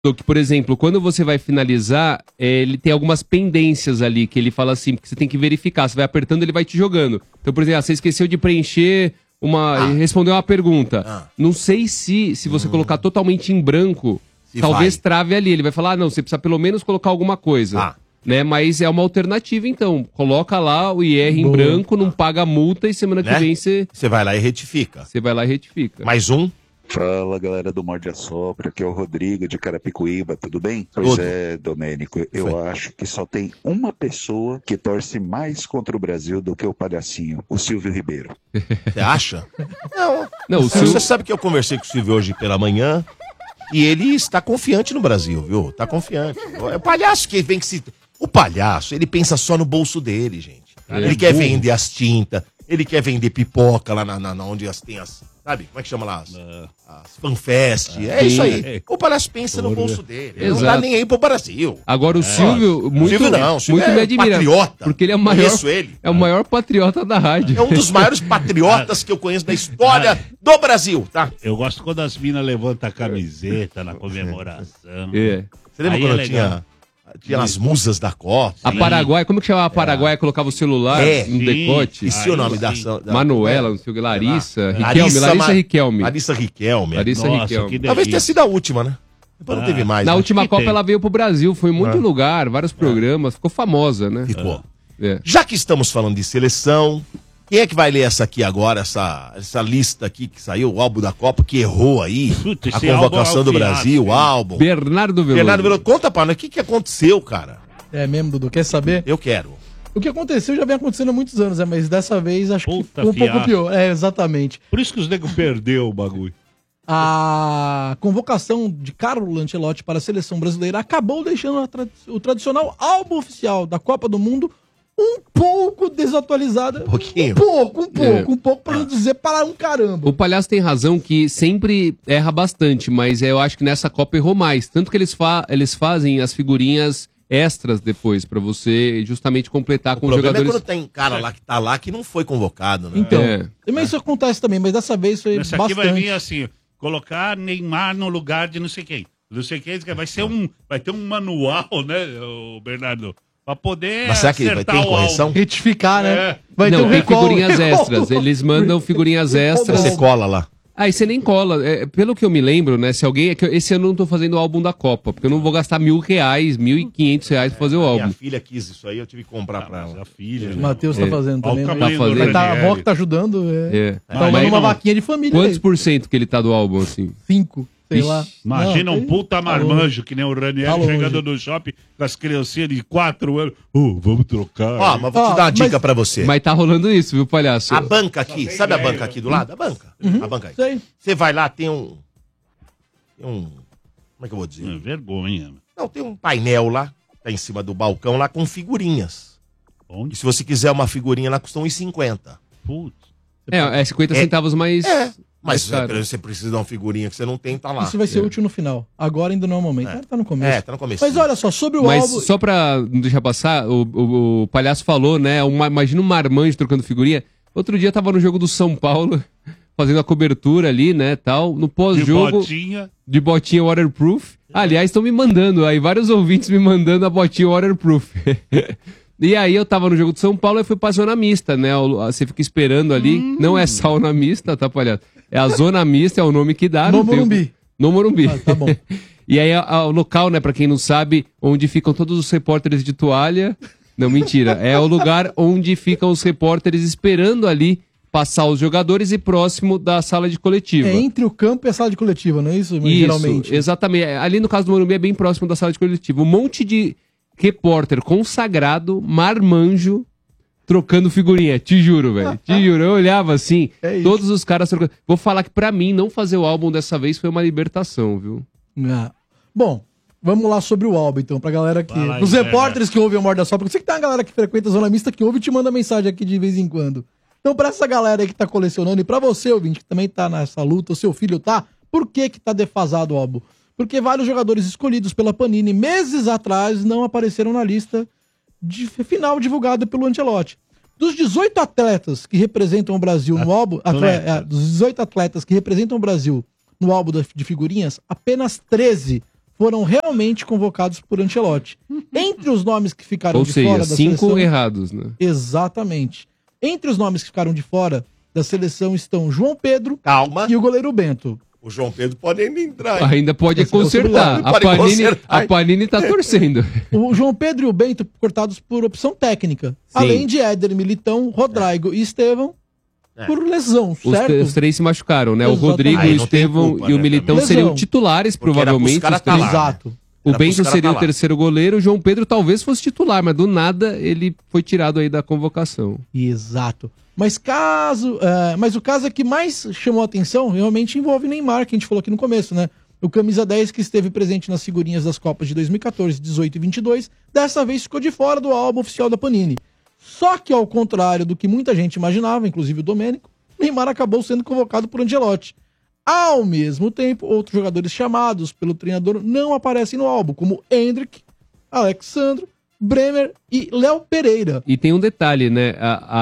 que, por exemplo, quando você vai finalizar, ele tem algumas pendências ali, que ele fala assim, porque você tem que verificar, você vai apertando, ele vai te jogando. Então, por exemplo, você esqueceu de preencher responder uma pergunta. Não sei se você colocar totalmente em branco, talvez trave ali. Ele vai falar, não, você precisa pelo menos colocar alguma coisa. Né? Mas é uma alternativa, então. Coloca lá o IR em branco, não paga multa e semana que vem você... Você vai lá e retifica. Você vai lá e retifica. Mais um? Fala, galera do Morde a Sopra, aqui é o Rodrigo de Carapicuíba, tudo bem? Pois é, Domênico, eu acho que só tem uma pessoa que torce mais contra o Brasil do que o palhacinho, o Silvio Ribeiro. Você acha? Não, o Você sabe que eu conversei com o Silvio hoje pela manhã e ele está confiante no Brasil, viu? Tá confiante. É o palhaço que vem que se... O palhaço, ele pensa só no bolso dele, gente. Ele quer vender as tintas, ele quer vender pipoca lá na onde tem as... Sabe? Como é que chama lá? As fanfest. É isso aí. O palhaço pensa no bolso dele. Ele não tá nem aí pro Brasil. Agora o Silvio, muito me admira. Patriota. Porque ele é o maior, o maior patriota da rádio. É um dos maiores patriotas que eu conheço da história do Brasil, tá? Eu gosto quando as minas levantam a camiseta na comemoração. Você lembra quando tinha as musas da Copa? A Paraguai, como que chamava a Paraguai? Colocava o celular no decote. E se o nome da Manuela, não sei o que, Larissa Riquelme. Larissa Riquelme. Riquelme. Talvez tenha sido a última, né? Depois não teve mais. Na né? última Copa ela veio pro Brasil, foi em muito lugar, vários programas, ficou famosa, né? Ficou. Já que estamos falando de seleção, quem é que vai ler essa aqui agora, essa lista aqui que saiu, o álbum da Copa, que errou aí, a convocação do Brasil, o álbum. Bernardo Veloso. Conta pra nós, o que aconteceu, cara? É mesmo, Dudu, quer saber? Eu quero. O que aconteceu já vem acontecendo há muitos anos, mas dessa vez acho que ficou um pouco pior. É, exatamente. Por isso que os negros perdeu o bagulho. A convocação de Carlo Ancelotti para a seleção brasileira acabou deixando o tradicional álbum oficial da Copa do Mundo um pouco desatualizada. Pouquinho? Um pouco para não dizer para um caramba. O Palhaço tem razão que sempre erra bastante, mas eu acho que nessa Copa errou mais. Tanto que eles fazem as figurinhas extras depois, pra você justamente completar com os jogadores. É quando tem cara lá que tá lá que não foi convocado, né? Então, mas isso acontece também, mas dessa vez foi bastante. Aqui vai vir assim, colocar Neymar no lugar de não sei quem. Não sei quem, vai ter um manual, né, o Bernardo? Pra poder. Mas será que vai ter correção? Retificar, né? Vai ter tem figurinhas extras. Eles mandam figurinhas extras. Você cola lá. Aí você nem cola. Pelo que eu me lembro, né? Se alguém. Esse ano eu não tô fazendo o álbum da Copa, porque eu não vou gastar R$1.000, R$1.500 pra fazer o álbum. Minha filha quis isso aí, eu tive que comprar pra ela. A filha. O Matheus tá fazendo também. Tá fazendo. A avó que tá ajudando. Tá usando uma vaquinha de família. Quantos por cento que ele tá do álbum, assim? 5. Sei lá. Imagina um puta marmanjo que nem o Ranieri chegando no shopping com as criancinhas de 4 anos. Vamos trocar. Ó, mas vou te dar uma dica pra você. Mas tá rolando isso, viu, Palhaço? A banca aqui, sabe a banca aqui do lado? A banca. A banca aí. Sei. Você vai lá, tem um. Como é que eu vou dizer? Vergonha. Não, tem um painel lá, tá em cima do balcão lá, com figurinhas. Onde? E se você quiser uma figurinha lá, custa R$1,50. Putz. É 50 centavos mais. Mas você precisa de uma figurinha que você não tem, tá lá. Isso vai ser útil no final. Agora ainda não é o momento. Tá no começo. Tá no começo. Mas olha só, sobre o Mas álbum... só pra não deixar passar, o Palhaço falou, né? Imagina um marmanjo trocando figurinha. Outro dia tava no jogo do São Paulo, fazendo a cobertura ali, né, tal. No pós-jogo... De botinha waterproof. Aliás, estão me mandando aí, vários ouvintes me mandando a botinha waterproof. E aí eu tava no jogo de São Paulo e fui pra zona mista, né? Você fica esperando ali. Não é sauna mista, tá, Palhaço? É a zona mista, é o nome que dá. No Morumbi. No Morumbi. Tá bom. E aí o local, né, pra quem não sabe, onde ficam todos os repórteres de toalha. Não, mentira. É o lugar onde ficam os repórteres esperando ali passar os jogadores e próximo da sala de coletiva. É entre o campo e a sala de coletiva, não é isso? Isso, geralmente. Exatamente. Ali no caso do Morumbi é bem próximo da sala de coletiva. Um monte de repórter consagrado, marmanjo, trocando figurinha. Te juro, velho. Te juro. Eu olhava assim, todos os caras trocando. Vou falar que pra mim, não fazer o álbum dessa vez foi uma libertação, viu? Bom, vamos lá sobre o álbum, então, pra galera que... Os repórteres que ouvem o Morda Sopra, porque eu sei que tem uma galera que frequenta a Zona Mista que ouve e te manda mensagem aqui de vez em quando. Então, pra essa galera aí que tá colecionando, e pra você, ouvinte, que também tá nessa luta, o seu filho tá, por que tá defasado o álbum? Porque vários jogadores escolhidos pela Panini meses atrás não apareceram na lista de final divulgada pelo Ancelotti. Dos 18 atletas que representam o Brasil no álbum, dos 18 atletas que representam o Brasil no álbum de figurinhas, apenas 13 foram realmente convocados por Ancelotti. Entre os nomes que ficaram Ou de seja, fora da 5 seleção... errados, né? Exatamente. Entre os nomes que ficaram de fora da seleção estão João Pedro e o goleiro Bento. O João Pedro pode ainda entrar. Hein? Ainda pode consertar. A Panini tá torcendo. O João Pedro e o Bento cortados por opção técnica. Sim. Além de Éder, Militão, Rodrigo e Estevão por lesão, certo? Os 3 se machucaram, né? Exatamente. O Rodrigo, o Estevão e o Militão Lesão. seriam titulares, Porque provavelmente. era pros os 3. caras tá lá, Exato. O Era Bento pros caras seria tá o lá. terceiro goleiro, o João Pedro talvez fosse titular, mas do nada ele foi tirado aí da convocação. Exato. Mas o caso que mais chamou a atenção realmente envolve Neymar, que a gente falou aqui no começo, né? O camisa 10 que esteve presente nas figurinhas das Copas de 2014, 18 e 22, dessa vez ficou de fora do álbum oficial da Panini. Só que ao contrário do que muita gente imaginava, inclusive o Domênico, Neymar acabou sendo convocado por Ancelotti. Ao mesmo tempo, outros jogadores chamados pelo treinador não aparecem no álbum, como Endrick, Alexandre, Bremer e Léo Pereira. E tem um detalhe, né?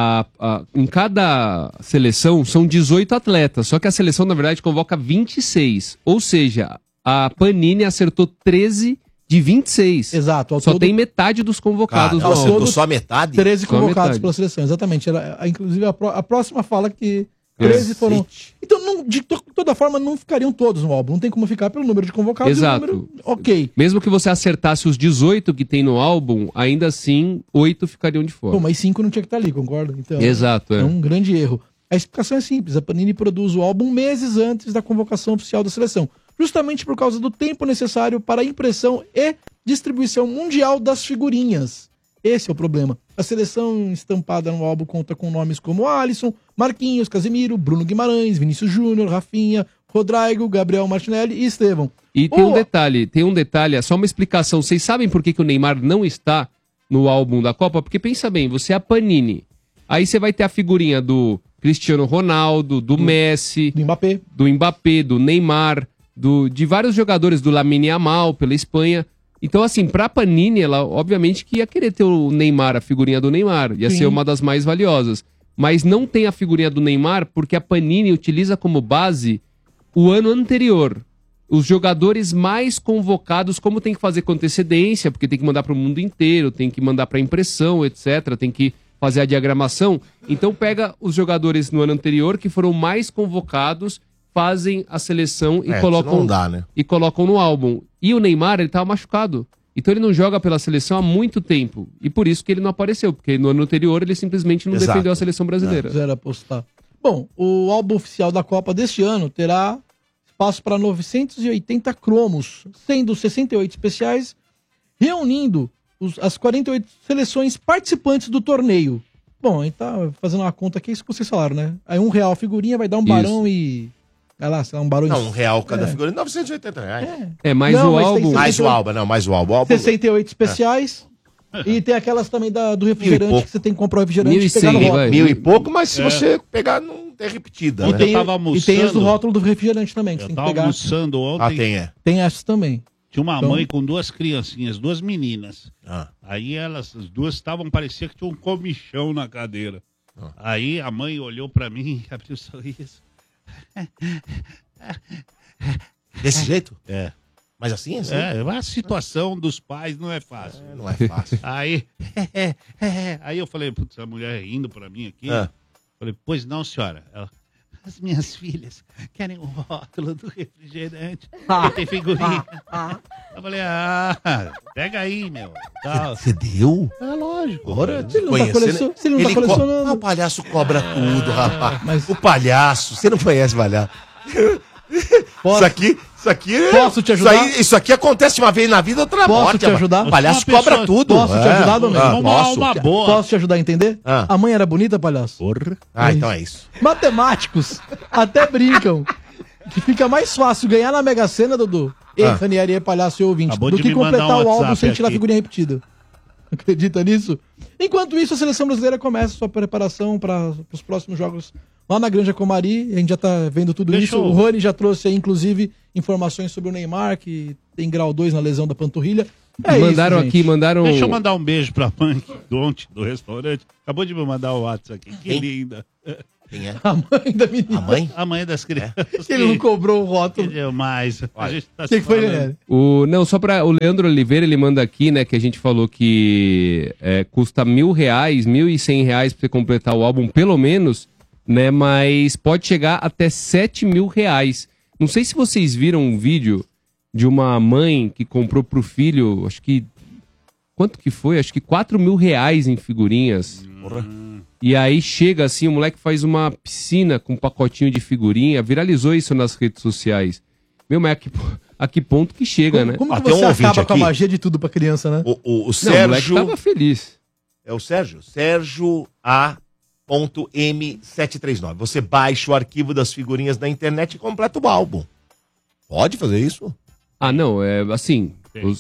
Em cada seleção são 18 atletas, só que a seleção, na verdade, convoca 26. Ou seja, a Panini acertou 13 de 26. Exato. Só tem metade dos convocados no acertou álbum. só metade? 13 Só convocados metade. pela seleção, exatamente. Inclusive, a próxima fala que 13 foram... Então, de toda forma, não ficariam todos no álbum. Não tem como ficar pelo número de convocados. Exato. E o número... Ok. Mesmo que você acertasse os 18 que tem no álbum, ainda assim, 8 ficariam de fora. Pô, mas 5 não tinha que estar ali, concorda? Então, Exato, é um grande erro. A explicação é simples. A Panini produz o álbum meses antes da convocação oficial da seleção. Justamente por causa do tempo necessário para a impressão e distribuição mundial das figurinhas. Esse é o problema. A seleção estampada no álbum conta com nomes como Alisson, Marquinhos, Casemiro, Bruno Guimarães, Vinícius Júnior, Rafinha, Rodrigo, Gabriel Martinelli e Estevão. E tem um detalhe, é só uma explicação. Vocês sabem por que o Neymar não está no álbum da Copa? Porque pensa bem, você é a Panini. Aí você vai ter a figurinha do Cristiano Ronaldo, do Messi, do Mbappé, do Neymar, de vários jogadores, do Lamine Yamal pela Espanha. Então, assim, pra Panini, ela obviamente que ia querer ter o Neymar, a figurinha do Neymar. Ia ser uma das mais valiosas. Mas não tem a figurinha do Neymar porque a Panini utiliza como base o ano anterior. Os jogadores mais convocados, como tem que fazer com antecedência, porque tem que mandar para o mundo inteiro, tem que mandar para impressão, etc. Tem que fazer a diagramação. Então pega os jogadores no ano anterior que foram mais convocados, fazem a seleção e colocam, não dá, né? e colocam no álbum. E o Neymar, ele tava machucado. Então ele não joga pela seleção há muito tempo. E por isso que ele não apareceu, porque no ano anterior ele simplesmente não defendeu a seleção brasileira. Quiser apostar. Bom, o álbum oficial da Copa deste ano terá espaço para 980 cromos, sendo 68 especiais, reunindo as 48 seleções participantes do torneio. Bom, a gente tá fazendo uma conta aqui, isso que vocês falaram, né? Aí R$1 a figurinha vai dar um barão e... Vai lá, sei lá, um barão... Não, R$1 cada figurinha, R$980. Mais Não, o mas álbum... Mais o álbum, mais o álbum. 68 especiais. E tem aquelas também do refrigerante, que você tem que comprar o refrigerante e pegar no 1.100, rótulo. vai. 1000 e pouco, mas se você pegar, não é repetida, Ontem né? eu tava E tem as do almoçando. rótulo do refrigerante também, que você Eu tem que tava pegar. almoçando ontem. Tem essas também. Tinha uma Então- mãe com duas criancinhas, duas meninas. Ah. Aí elas, as duas estavam, parecia que tinha um comichão na cadeira. Aí a mãe olhou pra mim e abriu o sorriso. Desse jeito? É. Mas assim, assim? É, a situação dos pais não é fácil. Não é fácil. Aí, aí eu falei, putz, a mulher rindo pra mim aqui. Ah. Falei, pois não, senhora. Ela, as minhas filhas querem o rótulo do refrigerante. Que tem figurinha. Eu falei, pega aí, meu. Tal. Você deu? É lógico. Ora, Se ele não tá colecionando... O palhaço cobra tudo, rapaz. O palhaço, você não conhece o palhaço. Posso- Isso aqui é... Posso te ajudar? Isso aqui acontece uma vez na vida, outra Posso morte. te ajudar? O palhaço Uma cobra pessoa- tudo. Posso te ajudar, Domênico? Posso. Uma boa. Posso te ajudar a entender? A mãe era bonita, palhaço? Porra. Então é isso. Matemáticos até brincam que fica mais fácil ganhar na Mega Sena, Dudu, Ranieri, palhaço e ouvinte, Acabou do de que me mandar completar um o álbum WhatsApp sem tirar a aqui. figurinha repetida. Acredita nisso? Enquanto isso, a seleção brasileira começa sua preparação para os próximos jogos lá na Granja Comari. A gente já tá vendo tudo Deixa isso. eu- O Rony já trouxe aí, inclusive, informações sobre o Neymar, que tem grau 2 na lesão da panturrilha. Mandaram isso, gente. aqui, mandaram... Deixa eu mandar um beijo pra mãe do ontem do restaurante. Acabou de me mandar o WhatsApp aqui. Que linda. Quem é? A mãe da menina. A mãe? A mãe das crianças. Ele não cobrou o rótulo. Que demais. A gente tá O que foi, falando. Ranieri? Não, só pra. O Leandro Oliveira, ele manda aqui, né, que a gente falou que custa R$1.000, R$1.100 pra você completar o álbum, pelo menos, né, mas pode chegar até R$7.000. Não sei se vocês viram um vídeo de uma mãe que comprou pro filho, acho que. Quanto que foi? Acho que R$4.000 em figurinhas. Porra. E aí chega assim, o moleque faz uma piscina com um pacotinho de figurinha, viralizou isso nas redes sociais. Meu, mas a que ponto que chega, né? Como que Tem um você ouvinte acaba com a aqui. magia de tudo pra criança, né? O Não, o Sérgio... moleque tava feliz. É o Sérgio? Sérgio A.M739. Você baixa o arquivo das figurinhas da internet e completa o álbum. Pode fazer isso? Ah, não, assim,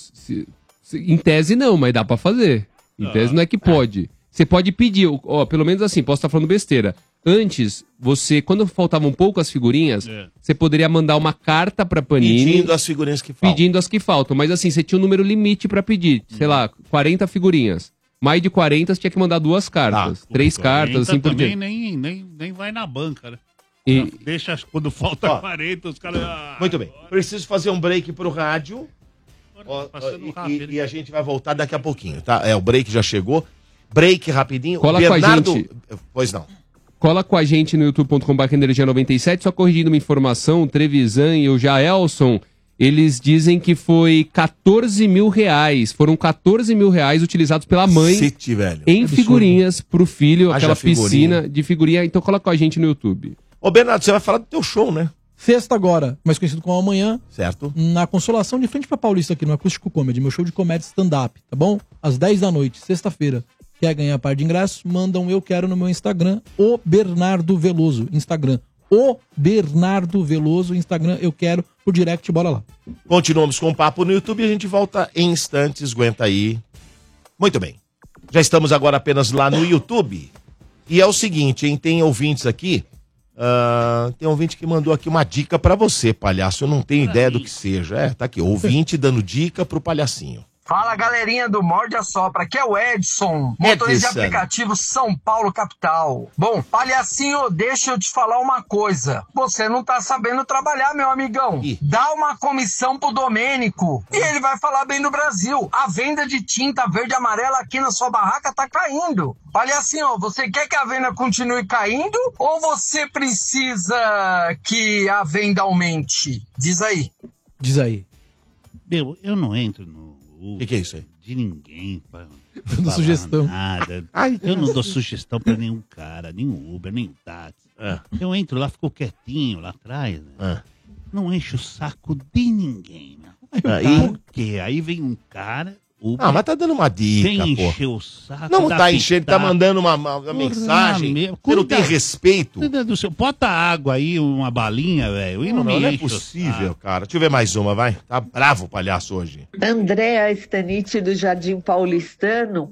em tese não, mas dá pra fazer. Em tese não é que pode. Você pode pedir, ó, pelo menos assim, posso estar falando besteira. Antes, quando faltavam poucas figurinhas, você poderia mandar uma carta pra Panini Pedindo as figurinhas que faltam. pedindo as que faltam. Mas assim, você tinha um número limite pra pedir. Sei lá, 40 figurinhas. Mais de 40, você tinha que mandar 2 cartas. 3 cartas, assim por também diante. nem vai na banca, né? E- Deixa quando falta Ó, 40, os caras... Muito bem. Preciso fazer um break pro rádio. Ó, Passando rápido. e a gente vai voltar daqui a pouquinho, tá? O break já chegou. Break rapidinho. Cola com a gente. Pois não. Cola com a gente no youtube.com.br Energia 97, só corrigindo uma informação, o Trevisan e o Jaelson, eles dizem que foi R$14.000, foram R$14.000 utilizados pela mãe City, velho. em figurinhas pro filho, Haja aquela figurinha. piscina de figurinha, então cola com a gente no YouTube. Ô, Bernardo, você vai falar do teu show, né? Sexta agora, mais conhecido como amanhã, Certo. na Consolação, de frente pra Paulista aqui no Acústico Comedy, meu show de comédia stand-up, tá bom? Às 10 da noite, sexta-feira. Quer ganhar par de ingressos? Manda um eu quero no meu Instagram, o Bernardo Veloso, Instagram. O Bernardo Veloso, Instagram, eu quero, por direct, bora lá. Continuamos com o papo no YouTube e a gente volta em instantes, aguenta aí. Muito bem. Já estamos agora apenas lá no YouTube. E é o seguinte, hein? Tem ouvintes aqui. Tem um ouvinte que mandou aqui uma dica pra você, palhaço. Eu não tenho ideia do que seja. Tá aqui, ouvinte dando dica pro palhacinho. Fala, galerinha do Morde a Sopra, aqui é o Edson, motorista Edson. de aplicativo São Paulo capital. Bom, palhacinho, deixa eu te falar uma coisa. Você não tá sabendo trabalhar, meu amigão. Ih. Dá uma comissão pro Domênico e ele vai falar bem do Brasil. A venda de tinta verde e amarela aqui na sua barraca tá caindo. Palhacinho, você quer que a venda continue caindo ou você precisa que a venda aumente? Diz aí. Diz aí. Meu, eu não entro no O que é isso aí? de ninguém pra Dando falar sugestão. nada. Ai, Eu não dou sugestão pra nenhum cara, nenhum Uber, nenhum táxi. Eu entro lá, fico quietinho lá atrás, né? Não encho o saco de ninguém, meu. Aí? Por quê? Aí vem um cara, Uber, Ah, mas tá dando uma dica, vem pô. encher o saco. Não dá tá enchendo, tá pitaco. mandando uma mensagem. meu, Você não cuida. tem respeito. Meu Deus do céu, bota água aí, uma balinha, velho. E não, me Não é enche o possível, saco. cara. Deixa eu ver mais uma, vai. Tá bravo o palhaço hoje. Andréa Stanite do Jardim Paulistano.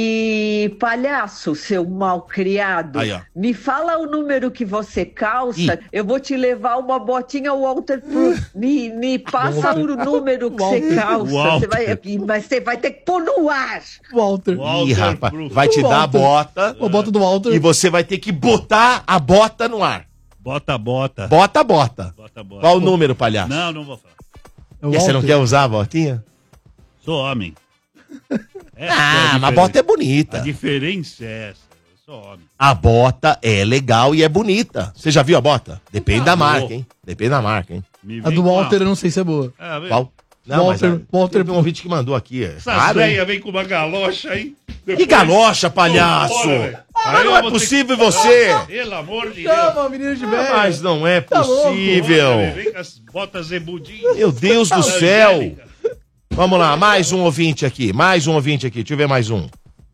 E palhaço, seu malcriado, Aí, ó. me fala o número que você calça, Ih. eu vou te levar uma botinha waterproof. Me passa o número que você calça, Walter. mas você vai ter que pôr no ar. Walter. Ih, rapaz, vai te O dar a Walter. bota A bota do Walter. e você vai ter que botar a bota no ar. Bota. Bota. Bota. Qual o número, palhaço? Não vou falar. É o E você não Walter. quer usar a botinha? Sou homem. Essa é a Ah, mas a diferença. bota é A bonita. diferença é essa. Eu sou homem. A bota é legal e é bonita. Você já viu a bota? Depende da Ah, marca, boa. hein? Depende da marca, hein? Me A vem do com Walter eu não sei se é boa. Ah, vem. Qual? Walter. Teve um ouvinte que mandou aqui. É Essas caro, hein? velhas vêm com uma galocha aí. Que galocha, palhaço! Vambora, velho. Ah, Aí não eu é vou ter possível que- você! Pelo amor de Deus. Chama a menina de velho. Mas não é Tá louco. possível! Vem com as botas zebudinhas. Meu Deus do céu! Angélica. Vamos lá, mais um ouvinte aqui. Deixa eu ver mais um.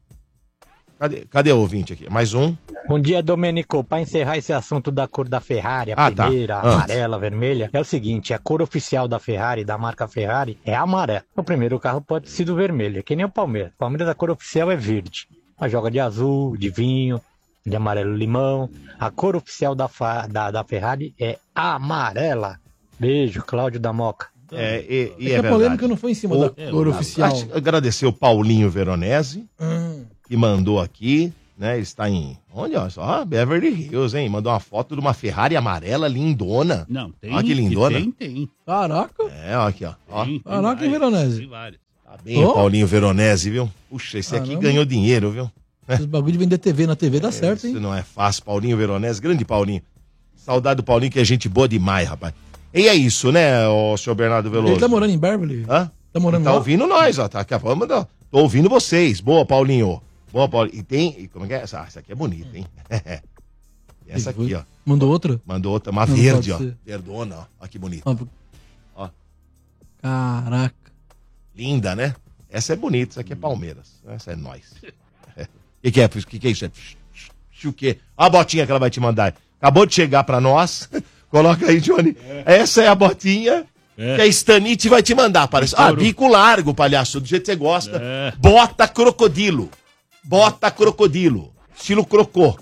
Cadê o ouvinte aqui? Mais um. Bom dia, Domênico. Para encerrar esse assunto da cor da Ferrari, a Ah, tá. primeira, Antes. amarela, vermelha, é o seguinte, a cor oficial da Ferrari, da marca Ferrari, é amarela. O primeiro carro pode ter sido vermelho, é que nem o Palmeiras. O Palmeiras, a cor oficial é verde. Ela joga de azul, de vinho, de amarelo limão. A cor oficial da Ferrari é amarela. Beijo, Cláudio da Moca. É É que a polêmica não foi em cima da cor oficial. Agradecer o Paulinho Veronese, que mandou aqui. né? Ele está em... Olha só, Beverly Hills, hein? Mandou uma foto de uma Ferrari amarela lindona. Não, tem. Olha que lindona. Tem. Caraca. É, ó, aqui, ó. Caraca, hein, Veronese? Tem vários. Tá bem o Paulinho Veronese, viu? Puxa, esse aqui ganhou dinheiro, viu? Esse bagulho de vender TV na TV dá certo, hein? Isso não é fácil, Paulinho Veronese, grande Paulinho. Saudade do Paulinho, que é gente boa demais, rapaz. E é isso, né, o senhor Bernardo Veloso? Ele tá morando em Beverly? Hã? Tá morando Tá lá? ouvindo nós, ó. Tá, tô ouvindo vocês. Boa, Paulinho. Boa, Paulinho. E tem... Como é que é? Essa aqui é bonita, hein? Essa aqui, ó. Mandou outra? Mandou outra. Uma Não verde, ó. pode ser. Verdona, ó. Olha que bonita. Ó. Caraca. Linda, né? Essa é bonita. Essa aqui é Palmeiras. Essa é nós. O que é? O que é isso? O quê? Olha a botinha que ela vai te mandar. Acabou de chegar pra nós. Coloca aí, Johnny. Essa é a botinha que a Stanite vai te mandar. Parece. Ah, bico largo, palhaço, do jeito que você gosta. Bota crocodilo. Bota crocodilo. Estilo crocô.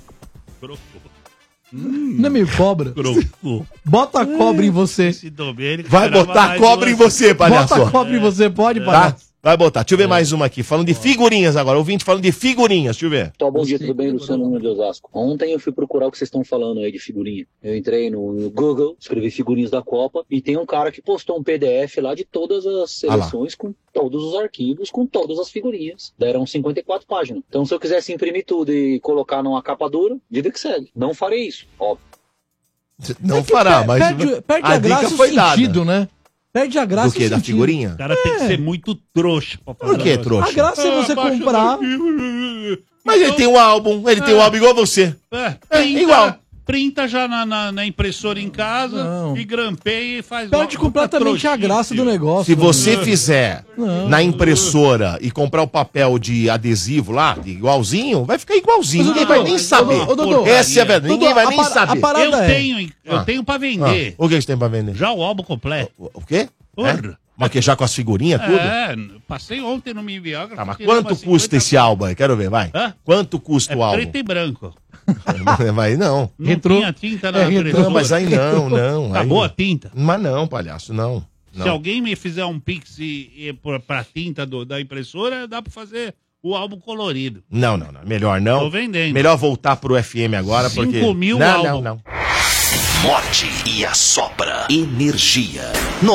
Não é meio cobra? Crocô. Bota a cobra em você. Esse Domênico Vai botar a cobra em você, palhaço. Bota a cobra em você, pode, Tá? palhaço? Vai botar. Deixa eu ver mais uma aqui. Falando de figurinhas agora. Ouvinte falando de figurinhas. Deixa eu ver. Então, bom dia, tudo bem? Luciano de Osasco. Ontem eu fui procurar o que vocês estão falando aí de figurinha. Eu entrei no Google, escrevi figurinhas da Copa, e tem um cara que postou um PDF lá de todas as seleções, com todos os arquivos, com todas as figurinhas. Deram 54 páginas. Então, se eu quisesse imprimir tudo e colocar numa capa dura, vida que segue. Não farei isso, óbvio. Não fará, mas Perde a graça e o sentido, né? Perde a graça do quê? e o Da sentido. figurinha? O cara tem que ser muito trouxa pra fazer. Por que trouxa? A graça é você baixa comprar. Mas ele tem um álbum. Ele tem um álbum igual você. Igual. Printa já na impressora em casa e grampeia e faz... Perde completamente a graça do negócio. Se você né? fizer na impressora e comprar o papel de adesivo lá, de igualzinho, vai ficar igualzinho. Ninguém vai nem saber. Essa é a verdade. Ninguém vai nem saber. Eu tenho pra vender. O que você tem pra vender? Já o álbum completo. O quê? Porra. Mas que já com as figurinhas, tudo? Passei ontem no Miviagra. Tá, mas quanto custa esse álbum aí? Quero ver, vai. Quanto custa o álbum? Preto e branco. Vai não. Não tinha tinta na Não, mas aí não. Acabou aí... a tinta? Mas não, palhaço, não. Se alguém me fizer um pix pra tinta da impressora, dá pra fazer o álbum colorido. Não. Melhor não. Tô vendendo. Melhor voltar pro FM agora, 5 porque... mil álbum. Não. Morte e assopra energia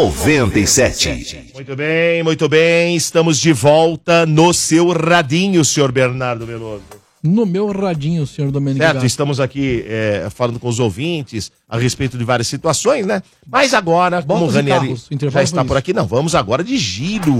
97. Muito bem. Estamos de volta no seu radinho, senhor Bernardo Veloso. No meu radinho, senhor Domênico Certo, Gato. estamos aqui falando com os ouvintes a respeito de várias situações, né? Mas agora, como o Ranieri já está por aqui, não, vamos agora de giro.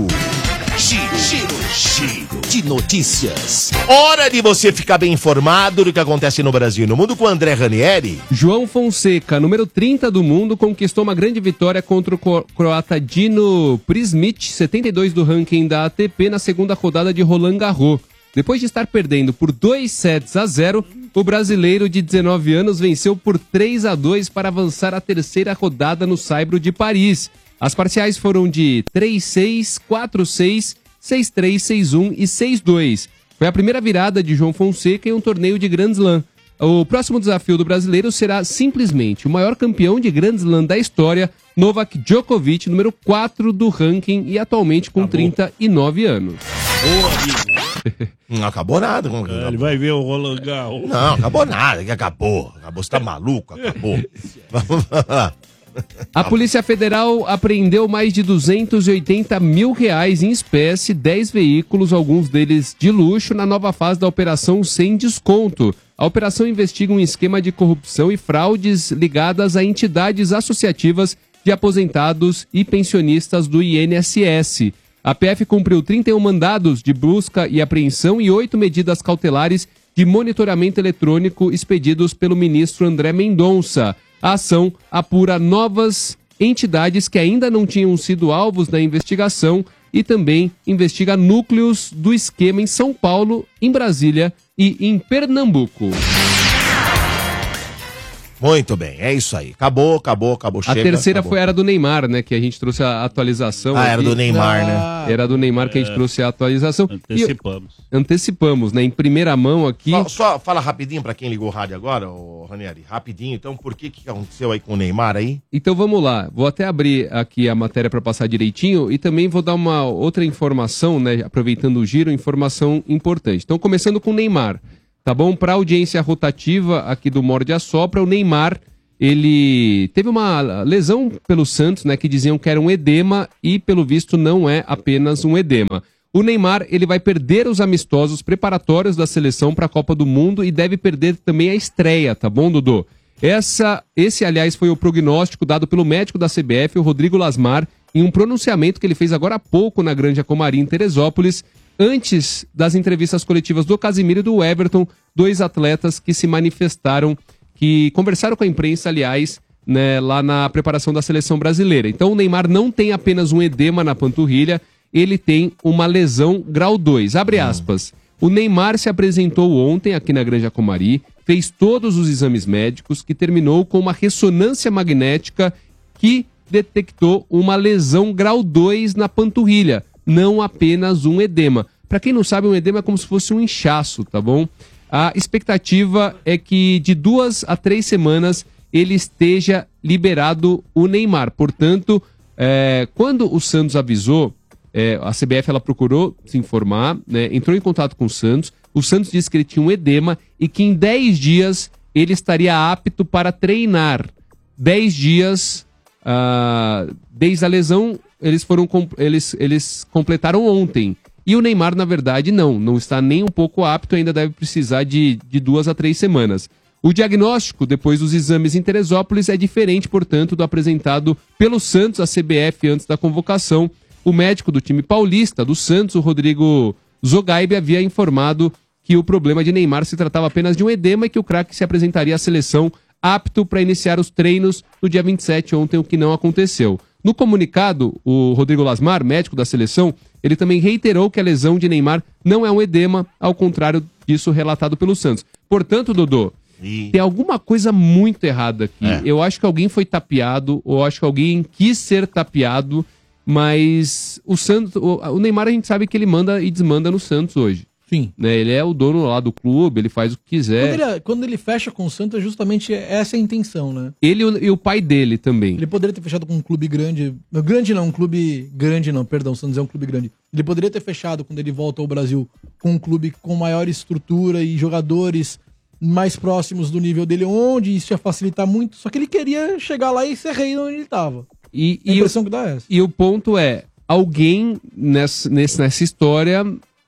Giro de notícias. Hora de você ficar bem informado do que acontece no Brasil e no mundo com o André Ranieri. João Fonseca, número 30 do mundo, conquistou uma grande vitória contra o croata Dino Prismic, 72 do ranking da ATP, na segunda rodada de Roland Garros. Depois de estar perdendo por 2-0, o brasileiro de 19 anos venceu por 3-2 para avançar à terceira rodada no Saibro de Paris. As parciais foram de 3-6, 4-6, 6-3, 6-1 e 6-2. Foi a primeira virada de João Fonseca em um torneio de Grand Slam. O próximo desafio do brasileiro será simplesmente o maior campeão de Grand Slam da história, Novak Djokovic, número 4 do ranking e atualmente com 39 anos. Boa, amigo. Não acabou nada. Ele vai ver o Roland Garros. Não, acabou nada. Que acabou. Você tá maluco? Acabou. Vamos lá. A Polícia Federal apreendeu mais de R$280 mil em espécie, 10 veículos, alguns deles de luxo, na nova fase da Operação Sem Desconto. A operação investiga um esquema de corrupção e fraudes ligadas a entidades associativas de aposentados e pensionistas do INSS. A PF cumpriu 31 mandados de busca e apreensão e 8 medidas cautelares de monitoramento eletrônico expedidos pelo ministro André Mendonça. A ação apura novas entidades que ainda não tinham sido alvos da investigação e também investiga núcleos do esquema em São Paulo, em Brasília e em Pernambuco. Muito bem, é isso aí. Acabou, A terceira foi a era do Neymar, né? Que a gente trouxe a atualização. Era do Neymar, né? Era do Neymar que a gente trouxe a atualização. Antecipamos, né? Em primeira mão aqui. Só fala rapidinho pra quem ligou o rádio agora, ô Ranieri. Rapidinho, então, por que aconteceu aí com o Neymar aí? Então vamos lá. Vou até abrir aqui a matéria para passar direitinho e também vou dar uma outra informação, né? Aproveitando o giro, informação importante. Então, começando com o Neymar. tá bom? Para audiência rotativa aqui do Morde a Sopra, o Neymar, ele teve uma lesão pelo Santos, né, que diziam que era um edema e, pelo visto, não é apenas um edema. O Neymar, ele vai perder os amistosos preparatórios da seleção para a Copa do Mundo e deve perder também a estreia, tá bom, Dodô? Esse, aliás, foi o prognóstico dado pelo médico da CBF, o Rodrigo Lasmar, em um pronunciamento que ele fez agora há pouco na Granja Comari, em Teresópolis, antes das entrevistas coletivas do Casimiro e do Everton, dois atletas que se manifestaram, que conversaram com a imprensa, aliás, né, lá na preparação da seleção brasileira. Então o Neymar não tem apenas um edema na panturrilha, ele tem uma lesão grau 2. Abre aspas. O Neymar se apresentou ontem aqui na Granja Comari, fez todos os exames médicos, que terminou com uma ressonância magnética que detectou uma lesão grau 2 na panturrilha, não apenas um edema. Para quem não sabe, um edema é como se fosse um inchaço, tá bom? A expectativa é que de 2 a 3 semanas ele esteja liberado, o Neymar. Portanto, quando o Santos avisou, a CBF ela procurou se informar, né, entrou em contato com o Santos disse que ele tinha um edema e que em 10 dias ele estaria apto para treinar. 10 dias desde a lesão, eles completaram ontem. E o Neymar, na verdade, não está nem um pouco apto, ainda deve precisar de 2 a 3 semanas. O diagnóstico, depois dos exames em Teresópolis, é diferente, portanto, do apresentado pelo Santos à CBF antes da convocação. O médico do time paulista do Santos, o Rodrigo Zogaibe, havia informado que o problema de Neymar se tratava apenas de um edema e que o craque se apresentaria à seleção apto para iniciar os treinos no dia 27, ontem, o que não aconteceu. No comunicado, o Rodrigo Lasmar, médico da seleção, ele também reiterou que a lesão de Neymar não é um edema, ao contrário disso relatado pelo Santos. Portanto, Dodô, tem alguma coisa muito errada aqui. Eu acho que alguém foi tapeado, ou acho que alguém quis ser tapeado, mas o Santos, o Neymar a gente sabe que ele manda e desmanda no Santos hoje. Sim. Né? Ele é o dono lá do clube, ele faz o que quiser. Quando ele fecha com o Santos, é justamente essa a intenção, né? Ele e o pai dele também. Ele poderia ter fechado com um clube grande. Um clube grande não, perdão, o Santos é um clube grande. Ele poderia ter fechado, quando ele volta ao Brasil, com um clube com maior estrutura e jogadores mais próximos do nível dele, onde isso ia facilitar muito. Só que ele queria chegar lá e ser rei onde ele estava. A impressão que dá é essa. E o ponto é, alguém nessa história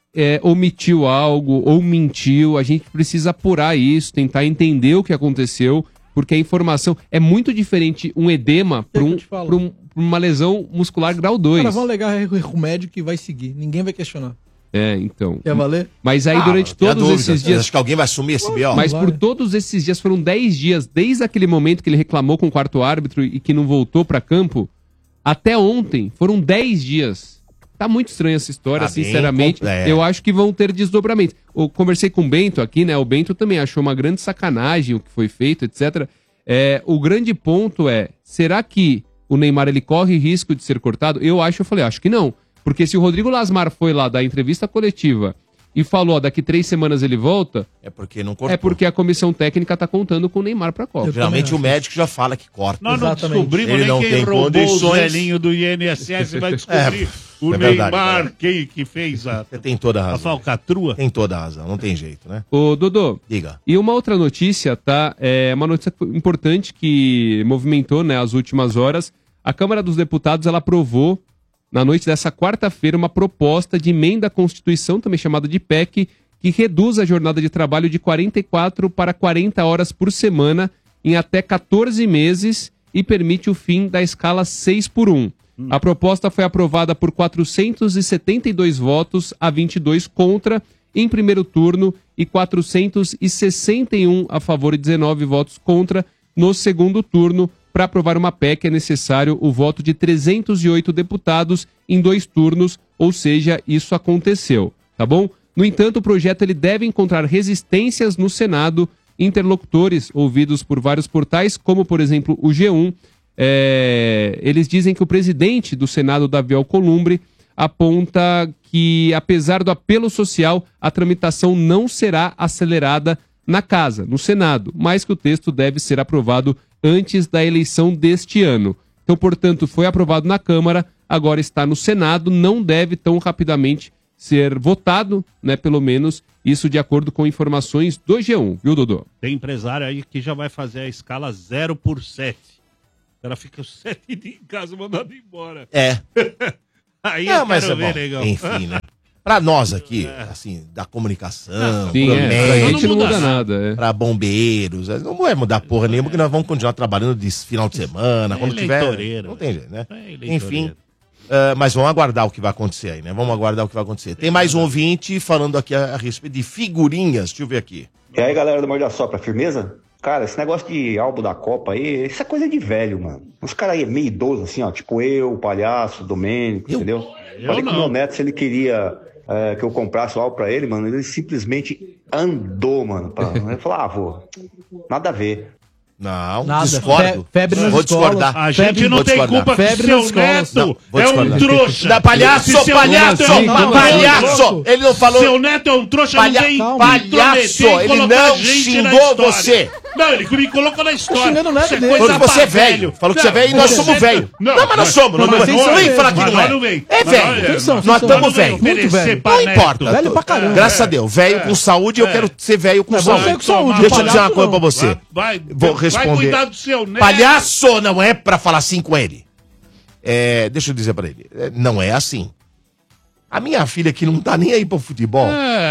omitiu algo ou mentiu. A gente precisa apurar isso, tentar entender o que aconteceu, porque a informação é muito diferente um edema para uma lesão muscular grau 2. Cara, vão alegar erro médico e vai seguir. Ninguém vai questionar. Então. Quer valer? Mas aí durante todos esses dias... Acho que alguém vai assumir esse B.O. Mas por todos esses dias, foram 10 dias, desde aquele momento que ele reclamou com o quarto árbitro e que não voltou para campo, até ontem, foram 10 dias. Tá muito estranha essa história, sinceramente. Eu acho que vão ter desdobramento. Eu conversei com o Bento aqui, né? O Bento também achou uma grande sacanagem o que foi feito, etc. O grande ponto será que o Neymar ele corre risco de ser cortado? Eu falei, acho que não. Porque se o Rodrigo Lasmar foi lá dar entrevista coletiva e falou, daqui 3 semanas ele volta... É porque não cortou. É porque a comissão técnica tá contando com o Neymar pra Copa. Geralmente o médico já fala que corta. Nós não descobrimos nem quem roubou os velhinhos do INSS, vai descobrir o Neymar, quem que fez Você tem toda a razão. A falcatrua. Tem toda a razão, não tem jeito, né? Ô, Dodô. Diga. E uma outra notícia, tá? É uma notícia importante que movimentou, né, as últimas horas. A Câmara dos Deputados, ela aprovou na noite dessa quarta-feira, uma proposta de emenda à Constituição, também chamada de PEC, que reduz a jornada de trabalho de 44 para 40 horas por semana em até 14 meses e permite o fim da escala 6x1. A proposta foi aprovada por 472 votos a 22 contra em primeiro turno e 461 a favor e 19 votos contra no segundo turno. Para aprovar uma PEC é necessário o voto de 308 deputados em 2 turnos, ou seja, isso aconteceu, tá bom? No entanto, o projeto ele deve encontrar resistências no Senado. Interlocutores ouvidos por vários portais, como por exemplo o G1, eles dizem que o presidente do Senado, Davi Alcolumbre, aponta que, apesar do apelo social, a tramitação não será acelerada na Casa, no Senado, mas que o texto deve ser aprovado antes da eleição deste ano. Então, portanto, foi aprovado na Câmara, agora está no Senado, não deve tão rapidamente ser votado, né, pelo menos, isso de acordo com informações do G1, viu, Dodô? Tem empresário aí que já vai fazer a escala 0x7. O cara fica 7 dias em casa mandado embora. Aí eu quero ver, negão. Enfim, né? Pra nós aqui, assim, da comunicação, Sim, pro pra gente não muda nada. Pra bombeiros, não vai mudar porra nenhuma, porque nós vamos continuar trabalhando de final de semana, quando tiver. Não tem jeito, né? Enfim, mas vamos aguardar o que vai acontecer aí, né? Vamos aguardar o que vai acontecer. Tem mais um ouvinte falando aqui a respeito de figurinhas, deixa eu ver aqui. E aí, galera do Morde a Sopra, firmeza? Cara, esse negócio de álbum da Copa aí, isso é coisa de velho, mano. Os caras aí meio idosos, assim, ó, tipo eu, o Palhaço, o Domênico, entendeu? Falei com o meu neto se ele queria que eu comprasse o álbum pra ele, mano, ele simplesmente andou, mano. Ele falou, vô, nada a ver. Não, Nada. discordo. Febre nas Vou escolas. discordar. A gente não tem culpa que Febre seu nas escolas. neto Vou é um discordar. trouxa. Da palhaço, Esse seu palhaço, neto é um palhaço. trouxa. Ele não falou. Seu neto é um trouxa, não vem palhaço, ele não xingou você. Não, ele me colocou na história. xingando o neto Isso é dele. coisa Falou que você é pra velho. Falou que você é velho e nós somos velho. Não, mas nós somos. Não vem falar que não é. É velho. Nós estamos velho. Muito velho. Não importa. Velho pra caramba. Graças a Deus. Velho com saúde, eu quero ser velho com saúde. Velho com saúde. Deixa eu dizer uma palhaço coisa pra não. você. Vou Vai responder. cuidar do seu neto. Palhaço não é pra falar assim com ele. Deixa eu dizer pra ele. Não é assim. A minha filha que não tá nem aí pro futebol,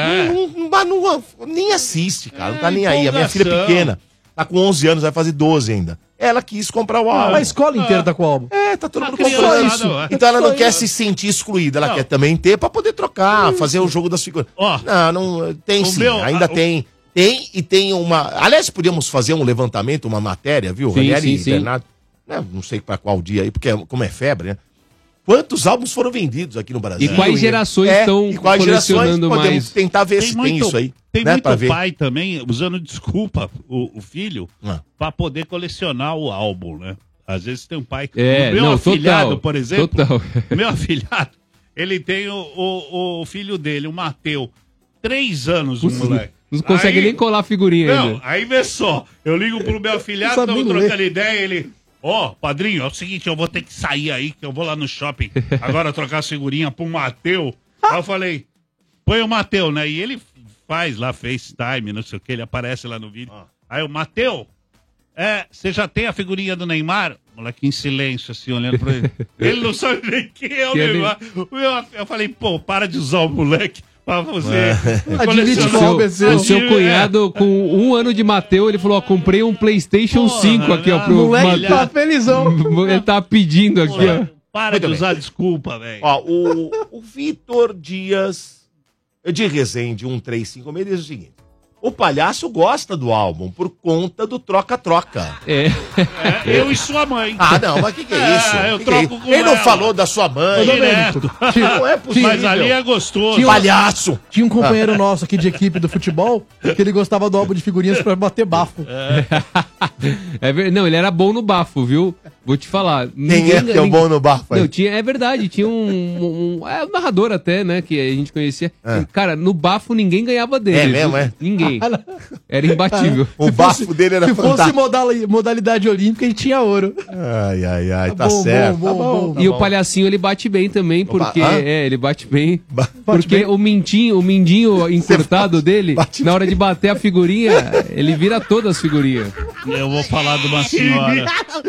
nem assiste, cara. Não tá nem aí. A minha filha é pequena. Tá com 11 anos, vai fazer 12 ainda. Ela quis comprar o álbum. A escola inteira tá com o álbum. Tá todo mundo criança, comprando isso. não, Então ela não só quer isso. se sentir excluída. Ela quer também ter pra poder trocar, fazer o jogo das figuras. Não, tem sim. Ainda tem. Tem uma... Aliás, podíamos fazer um levantamento, uma matéria, viu? Sim, sim. Bernardo, né? Não sei pra qual dia aí, porque como é febre, né? Quantos álbuns foram vendidos aqui no Brasil? E quais gerações estão colecionando mais? Podemos tentar ver se tem isso aí. Tem né, muito pai também usando desculpa, o filho, pra poder colecionar o álbum, né? Às vezes tem um pai... o meu afilhado, por exemplo, o meu afilhado, ele tem o filho dele, o Mateu, 3 anos, o moleque. Não consegue nem colar a figurinha ainda. Não, aí vê só, eu ligo pro meu afilhado, estamos trocando ideia, ele... Padrinho, é o seguinte, eu vou ter que sair aí, que eu vou lá no shopping agora trocar a figurinha pro Mateu. Aí eu falei, põe o Mateu, né? E ele faz lá FaceTime, não sei o que, ele aparece lá no vídeo. Aí o Mateu, você já tem a figurinha do Neymar? O moleque em silêncio, assim, olhando pra ele. Ele não sabe nem quem é o Neymar. Eu falei, para de usar o moleque. O seu cunhado, com 1 ano de Mateu, ele falou, comprei um PlayStation 5 aqui, ó, pro moleque tá felizão. Ele tá pedindo aqui, ó. Para de usar desculpa, velho. O Vitor Dias de Resende 1356 diz o seguinte: o palhaço gosta do álbum por conta do troca-troca. Eu e sua mãe. Não, mas que é isso? Eu troco com ele não ela. falou da sua mãe. Direto. Não é possível. Mas ali é gostoso. Palhaço. Tinha um companheiro nosso aqui de equipe do futebol que ele gostava do álbum de figurinhas pra bater bafo. Não, ele era bom no bafo, viu? Vou te falar. Quem é que é bom no bafo? Não, é verdade, tinha um narrador até, né, que a gente conhecia. Cara, no bafo ninguém ganhava dele. É mesmo, é? Ninguém. Era imbatível. O bafo dele era fantástico. Se fosse modalidade olímpica, ele tinha ouro. Ai, tá certo. Bom. E o palhacinho, ele bate bem também, porque... ele bate bem. Porque o mindinho encurtado dele, na hora de bater a figurinha, ele vira todas as figurinhas. Eu vou falar de uma senhora.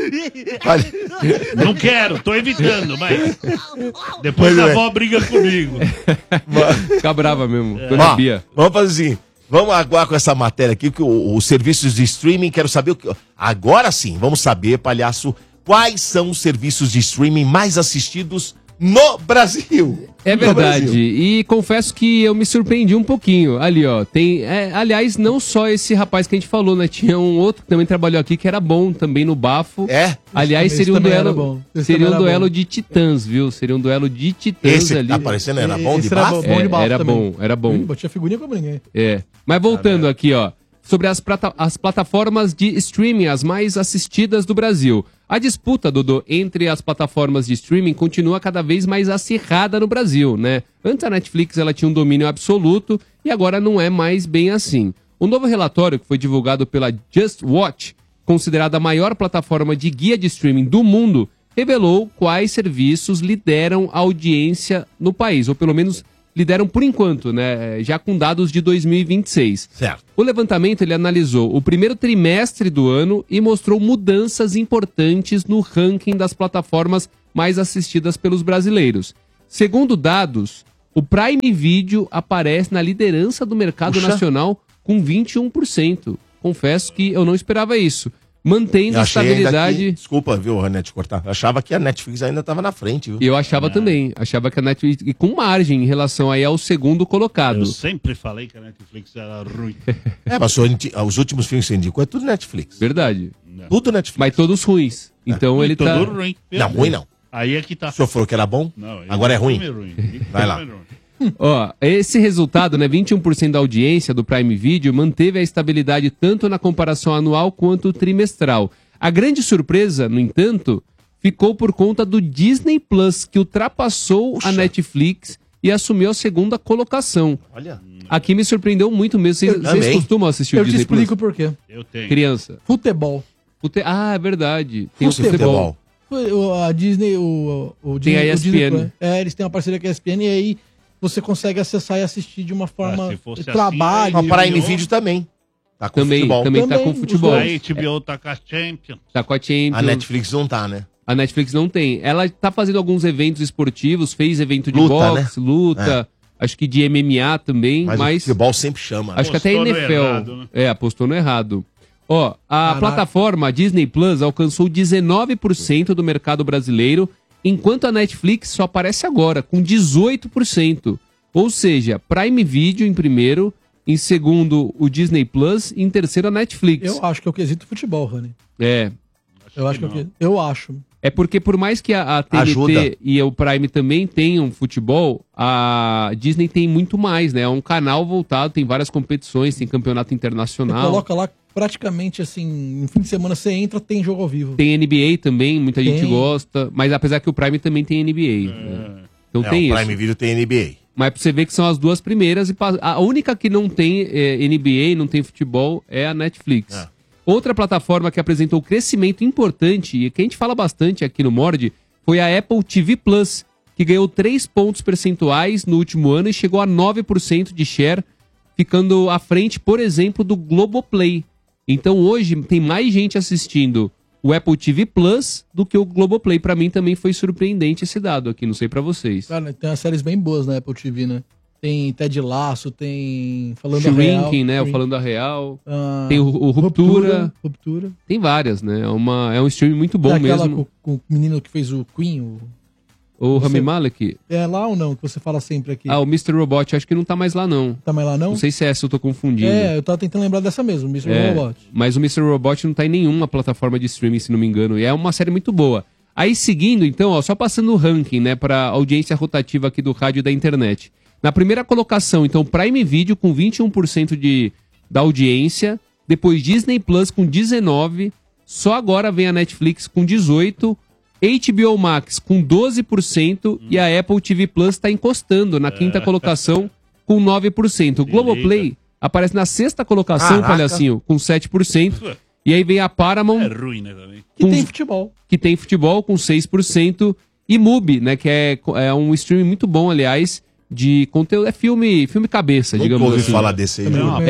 Não quero, tô evitando, mas... Depois a avó briga comigo. Fica brava mesmo. Dona Bia. Vamos fazer assim. Vamos agora com essa matéria aqui, que os serviços de streaming, quero saber o que... Agora sim, vamos saber, palhaço, quais são os serviços de streaming mais assistidos no Brasil. É verdade, e confesso que eu me surpreendi um pouquinho. Ali, ó, tem... aliás, não só esse rapaz que a gente falou, né? Tinha um outro que também trabalhou aqui, que era bom também no bafo. Aliás, seria um duelo... Seria um duelo de titãs, viu? Seria um duelo de titãs esse ali. Tá aparecendo, era bom de bafo? Era bom. Batia figurinha como ninguém. Mas voltando aqui, ó. Sobre as plataformas de streaming, as mais assistidas do Brasil. A disputa, Dodô, entre as plataformas de streaming continua cada vez mais acirrada no Brasil, né? Antes a Netflix ela tinha um domínio absoluto e agora não é mais bem assim. O novo relatório que foi divulgado pela Just Watch, considerada a maior plataforma de guia de streaming do mundo, revelou quais serviços lideram a audiência no país, ou pelo menos lideram por enquanto, né? Já com dados de 2026. Certo. O levantamento ele analisou o primeiro trimestre do ano e mostrou mudanças importantes no ranking das plataformas mais assistidas pelos brasileiros. Segundo dados, o Prime Video aparece na liderança do mercado nacional com 21%. Confesso que eu não esperava isso. Mantendo a estabilidade... Desculpa, viu, Ranete, cortar. Eu achava que a Netflix ainda estava na frente, viu? Eu achava também. Achava que a Netflix... E com margem em relação aí ao segundo colocado. Eu sempre falei que a Netflix era ruim. Mas os últimos filmes que você indicou é tudo Netflix. Verdade. Tudo Netflix. Mas todos ruins. Então ele tá... Tudo ruim. Não, ruim não. Aí é que tá. O senhor falou que era bom? Não, agora é ruim. Vai lá. Ó, esse resultado, né, 21% da audiência do Prime Video manteve a estabilidade tanto na comparação anual quanto trimestral. A grande surpresa, no entanto, ficou por conta do Disney Plus, que ultrapassou a Netflix e assumiu a segunda colocação. Olha. Aqui me surpreendeu muito mesmo. Vocês costumam assistir o Disney Plus? Eu te explico por quê. Eu tenho. Criança. Futebol. Ah, é verdade. Tem o futebol. A Disney, o tem a ESPN. Disney, eles têm uma parceria com a ESPN e aí você consegue acessar e assistir de uma forma de trabalho. Assim, a Prime Video também. Tá com futebol. Também tá com futebol. A HBO tá com a Champions. Tá com a Champions. A Netflix não tá, né? A Netflix não tem. Ela tá fazendo alguns eventos esportivos, fez evento de Luta, boxe, luta, acho que de MMA também, mas o futebol sempre chama. Acho que até NFL. Errado, né? Apostou no errado. Ó, a plataforma Disney Plus alcançou 19% do mercado brasileiro, enquanto a Netflix só aparece agora, com 18%. Ou seja, Prime Video em primeiro, em segundo o Disney Plus e em terceiro a Netflix. Eu acho que é o quesito futebol, Rani. Eu acho que é o quesito. Eu acho. É porque por mais que a TNT e o Prime também tenham futebol, a Disney tem muito mais, né? É um canal voltado, tem várias competições, tem campeonato internacional. Você coloca lá praticamente assim, no fim de semana você entra, tem jogo ao vivo. Tem NBA também, muita gente gosta, mas apesar que o Prime também tem NBA. Né? Então tem isso. O Prime Video tem NBA. Mas pra você ver que são as duas primeiras, e a única que não tem NBA, não tem futebol, é a Netflix. Outra plataforma que apresentou crescimento importante, e que a gente fala bastante aqui no Mord, foi a Apple TV Plus, que ganhou 3 pontos percentuais no último ano e chegou a 9% de share, ficando à frente, por exemplo, do Globoplay. Então hoje tem mais gente assistindo o Apple TV Plus do que o Globoplay. Pra mim também foi surpreendente esse dado aqui, não sei pra vocês. Cara, tem umas séries bem boas na Apple TV, né? Tem Ted Lasso, tem Falando a Real. Shrinking, né? O Falando a Real. Tem o Ruptura. Ruptura. Tem várias, né? É um stream muito bom mesmo. Com o menino que fez o Queen. O Rami Malek? É lá ou não? Que você fala sempre aqui. O Mr. Robot, acho que não tá mais lá, não. Tá mais lá, não? Não sei se é essa, eu tô confundindo. Eu tava tentando lembrar dessa mesmo, Mr. Robot. Mas o Mr. Robot não tá em nenhuma plataforma de streaming, se não me engano. E é uma série muito boa. Aí seguindo, então, ó, só passando o ranking, né, pra audiência rotativa aqui do rádio e da internet. Na primeira colocação, então, Prime Video com 21% da audiência. Depois Disney Plus com 19%. Só agora vem a Netflix com 18%. HBO Max com 12% e a Apple TV Plus está encostando na quinta colocação com 9%. O Globoplay aparece na sexta colocação, Palhacinho, com 7%. E aí vem a Paramount... É ruim, né, também. Que tem futebol. Que tem futebol com 6%. E Mubi, né, que é um streaming muito bom, aliás, de conteúdo. É filme cabeça, digamos assim. Nunca ouvi falar desse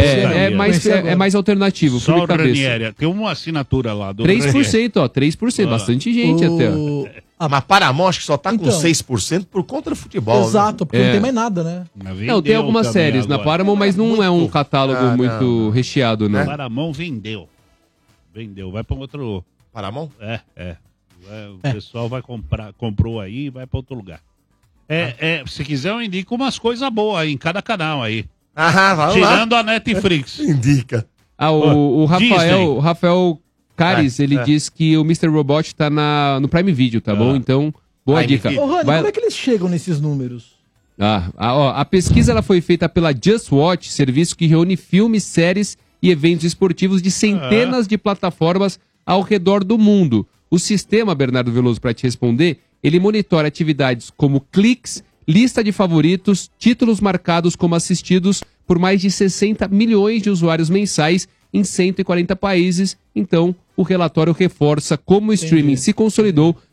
aí. É mais alternativo. Só filme o cabeça. Ranieri. Tem uma assinatura lá. Do 3%, ó. 3%. Bastante gente até. Mas Paramount acho que só tá com 6% por conta do futebol. Exato, porque não tem mais nada, né? Não, tem algumas séries na Paramount, mas não é um catálogo muito recheado, né? Paramount vendeu. Vai pra outro... Paramount? O pessoal vai comprar, comprou aí e vai pra outro lugar. Se quiser eu indico umas coisas boas aí, em cada canal aí. Tirando a Netflix. Indica. O Rafael Cares, ele diz que o Mr. Robot tá no Prime Video, tá bom? Então, boa dica. Ô, Rani, como é que eles chegam nesses números? A pesquisa ela foi feita pela Just Watch, serviço que reúne filmes, séries e eventos esportivos de centenas de plataformas ao redor do mundo. O sistema, Bernardo Veloso, para te responder, ele monitora atividades como cliques, lista de favoritos, títulos marcados como assistidos por mais de 60 milhões de usuários mensais em 140 países. Então, o relatório reforça como o streaming se consolidou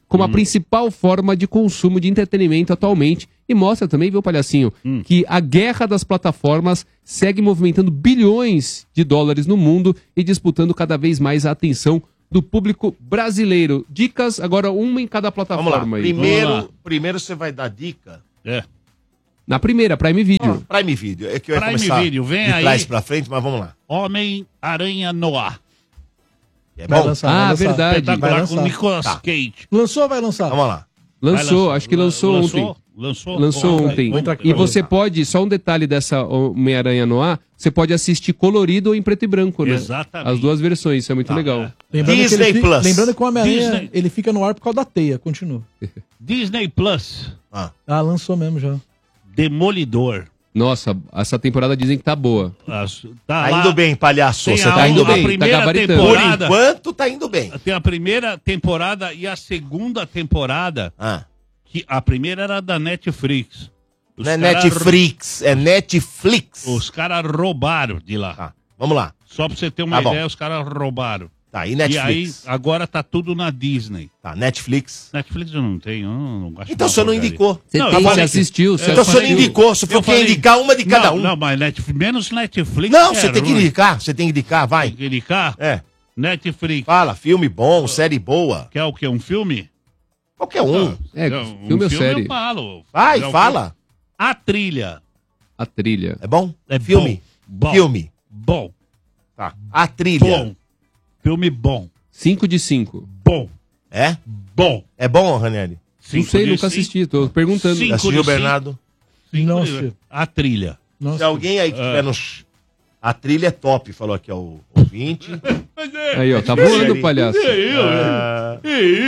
como a principal forma de consumo de entretenimento atualmente. E mostra também, viu, Palhacinho, que a guerra das plataformas segue movimentando bilhões de dólares no mundo e disputando cada vez mais a atenção do público brasileiro. Dicas, agora uma em cada plataforma. Vamos lá. Aí. Primeiro você vai dar dica. Na primeira, Prime Video. Prime Video. É que eu ia Prime começar Video, vem de aí. trás pra frente, mas vamos lá. Homem-Aranha Noah. É bom? Verdade. Espetacular com Nicolas Cage. Lançou ou vai lançar? Vamos lá. Lançou, acho que lançou ontem. Lançou ontem. Vou entrar aqui E pra você pode, só um detalhe dessa Homem-Aranha Noir, você pode assistir colorido ou em preto e branco, né? Exatamente. As duas versões, isso é muito legal. Lembrando que o Homem-Aranha, Disney. ele fica no ar por causa da teia. Continua. Disney Plus. Lançou mesmo já. Demolidor. Nossa, essa temporada dizem que tá boa. Tá indo bem, palhaço. Tem Você a- tá indo a bem. primeira Tá gabaritando. temporada- Por enquanto, tá indo bem. Tem a primeira temporada e a segunda temporada. Que a primeira era da Netflix. Os Não é cara- Netflix, é Netflix. Os caras roubaram de lá. Vamos lá. Só pra você ter uma Tá bom. ideia, os caras roubaram. Tá, e Netflix? E aí, agora tá tudo na Disney. Tá, Netflix. Netflix eu não tenho, eu não gosto. Então você não indicou. Você Não, tem, eu você falei assistiu. que- Você Então você não assistiu. indicou, se for Eu quer falei- indicar uma de cada um. Não, mas menos Netflix. Não, que você é tem que ruim. indicar, você tem que indicar, vai. Tem que indicar? É. Netflix. Fala, filme bom, série boa. Quer o quê? Um filme? Qualquer um. Filme ou série? eu falo. Vai, É um fala. filme. A Trilha. A trilha. É bom? É Filme. bom. Filme. Bom. Tá. A trilha. Bom. Filme bom. 5 de 5. Bom. É? Bom. É bom, Ranieri? Não sei, nunca assisti, tô perguntando. Cinco Assistiu de o Bernardo? Não de- assisti. A Trilha. Se alguém aí que tiver no... A trilha é top, falou aqui, ó, o ouvinte. Aí, ó, tá voando o palhaço. Ah,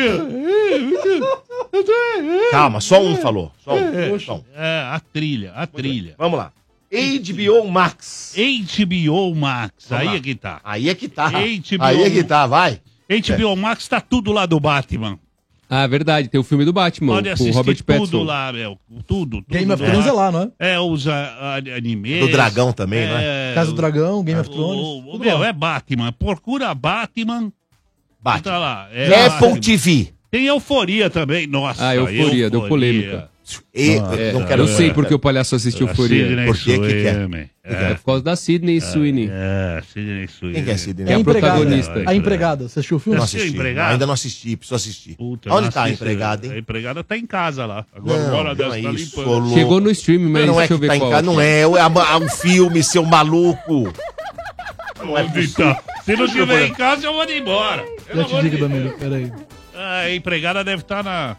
calma, só um falou. Só um. Só um. É, a Trilha. A Trilha. Vamos lá. HBO Max. HBO Max. Vamos Aí lá. é que tá. Aí é que tá. HBO Aí é que tá, vai. HBO Max tá tudo lá do Batman. Ah, verdade, tem o filme do Batman, Pode com o assistir Robert tudo Pattinson. lá, meu. Tudo. Game of Thrones é lá, não é? É, os animes. Do Dragão também, não é? Casa do Dragão, Game of Thrones. tudo Meu, lá. é Batman. Procura Batman. Batman. Tá lá. Apple Batman. TV. Tem Euforia também. Nossa, Ah, Euforia, deu polêmica. Não quero Eu sei porque o palhaço assistiu Euforia. Sidney Por quê? Que é? Sweeney. É por causa da Sidney Sweeney. Sidney Sweeney. Quem que é Sidney? Que é a protagonista. A empregada. Você assistiu o filme? Não Assistiu assisti. Empregada? Ainda não assisti, preciso assistir. Puta, Onde não tá a assiste, empregada, hein? A empregada tá em casa lá. Agora, Não, agora não dessa é tá isso, limpando. ô louco. Chegou no stream, mas Não é deixa eu que ver tá em qual. casa, não é. É um filme, seu maluco. Não é Onde possível. tá? Se não tiver em casa, eu vou embora. Já te digo, Domênico, peraí. A empregada deve estar na...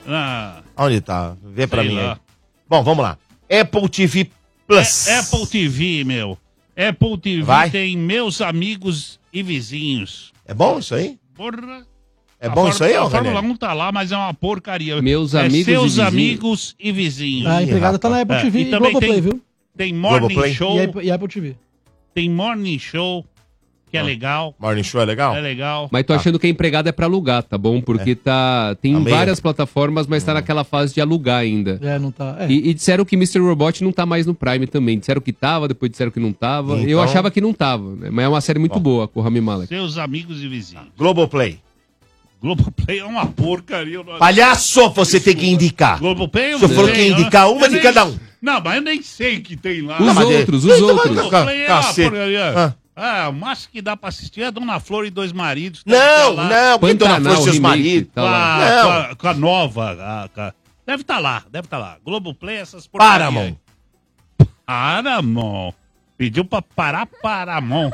Onde tá? Vê pra Sei mim lá. aí. Bom, vamos lá. Apple TV Plus. Apple TV, meu. Apple TV Vai. tem Meus Amigos e Vizinhos. É bom isso aí? Porra. É bom isso aí, A ó, Fórmula Ranieri? 1 tá lá, mas é uma porcaria. Meus É amigos e Seus vizinhos. Amigos e Vizinhos. A empregada tá na Apple É, TV e e também Globoplay, tem- viu? Tem Morning Globoplay. Show. E Apple TV. Tem Morning Show, que é legal. Morning Show é legal? É legal. Mas tô achando que a empregada é pra alugar, tá bom? Porque tem Tá meio- várias plataformas, mas tá naquela fase de alugar ainda. É, não tá. É. E disseram que Mr. Robot não tá mais no Prime também. Disseram que tava, depois disseram que não tava. Então- Eu achava que não tava, né? Mas é uma série muito boa com o Rami Malek. Seus Amigos e Vizinhos. Globoplay. Globoplay é uma porcaria. eu não- Palhaço, você tem que indicar. Globoplay eu O senhor falou que ia tenho, indicar né? uma Eu de nem- cada um. Não, mas eu nem sei que tem lá. Os mas outros, ele- os outros. Globoplay é uma Cacete. porcaria. O máximo que dá pra assistir é Dona Flor e Dois Maridos. Não, Tá lá. não, porque Dona Pantanal, Flor, seus remake, maridos. tá Com lá. a, Não. com a nova. Deve estar lá, deve estar lá. Globoplay, essas porcarias. Paramount. Paramount. Pediu pra parar Paramount.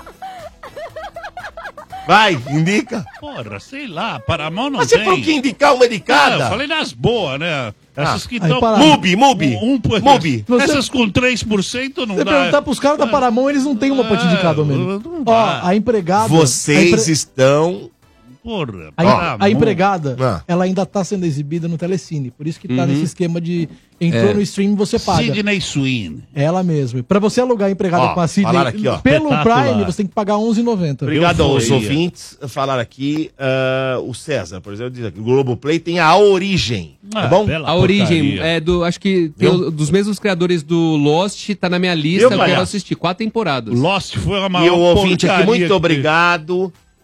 Vai, indica. Porra, sei lá, Paramount não Mas você tem. falou que ia indicar uma de Ah, cada. eu falei nas boas, né? Essas que aí estão... Paramount. Mubi, Mubi. Mubi. Essas com 3% não Se você dá. perguntar pros caras da Paramount, eles não têm uma pra te indicar, Domênico. não Ó, dá. a empregada... Vocês estão... Porra, A empregada, Ah. ela ainda tá sendo exibida no Telecine. Por isso que tá Uhum. nesse esquema de... Entrou no stream, você paga. Sidney Sweeney. Ela mesma. Pra você alugar a empregada Ó, com a Sidney, falaram aqui, ó. pelo Espetacular. Prime, você tem que pagar R$11,90. Obrigado aos Euforia. ouvintes. Falaram aqui, o César, por exemplo, diz aqui, o Globoplay tem a origem. Tá Ah, bom? bela A origem porcaria. é do. Acho que tem dos mesmos criadores do Lost, tá na minha lista, Viu, eu quero palhaço? assistir. 4 temporadas. Lost foi uma E o ouvinte aqui, porcaria muito que- obrigado.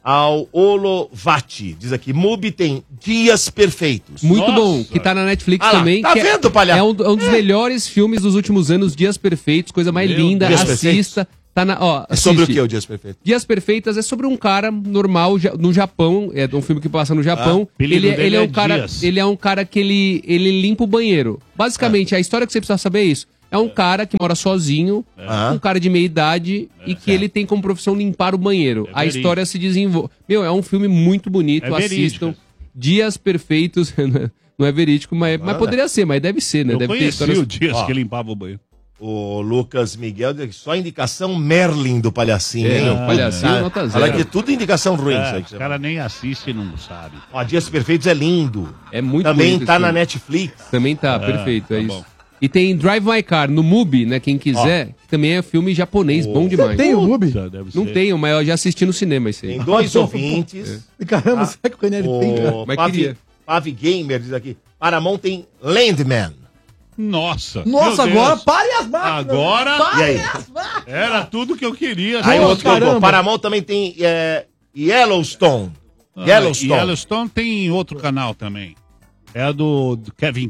ao Olovati. Diz aqui, MUBI tem Dias Perfeitos. Muito bom, que tá na Netflix também. Tá que vendo, palhaço? É um dos melhores filmes dos últimos anos, Dias Perfeitos, coisa mais linda, Dias assista. Tá na, É sobre o que o Dias Perfeitos? Dias Perfeitas é sobre um cara normal no Japão, é um filme que passa no Japão. Ele é um cara, ele é um cara que ele limpa o banheiro. Basicamente, a história que você precisa saber é isso. É um cara que mora sozinho, um cara de meia idade, e que ele tem como profissão limpar o banheiro. A história se desenvolve. Meu, é um filme muito bonito, assistam. Dias Perfeitos, não é verídico, mas poderia ser, mas deve ser, né? Eu deve conheci ter o Dias que limpava o banheiro. O Lucas Miguel, só indicação Merlin do Palhacinho. É, o Palhacinho nota zero. Olha que é tudo indicação ruim. Isso aí que O cara nem assiste e não sabe. Ó, Dias Perfeitos é lindo. É muito Também bonito tá esse na filme. Netflix. Também tá, perfeito, é tá isso. bom. E tem Drive My Car no MUBI, né? Quem quiser, que também é filme japonês, bom demais. Tem o MUBI? Não tenho, mas eu já assisti no cinema isso aí. Tem dois ouvintes. Caramba, será que o Ranieri tem, cara? Mas queria. Pavi Gamer diz aqui, Paramount tem Landman. Nossa. Nossa, meu Deus. agora pare as máquinas. Agora. E aí? Era tudo que eu queria. Aí Pô, outro colocou, Paramount também tem Yellowstone. Yellowstone tem outro canal também. É a do Kevin.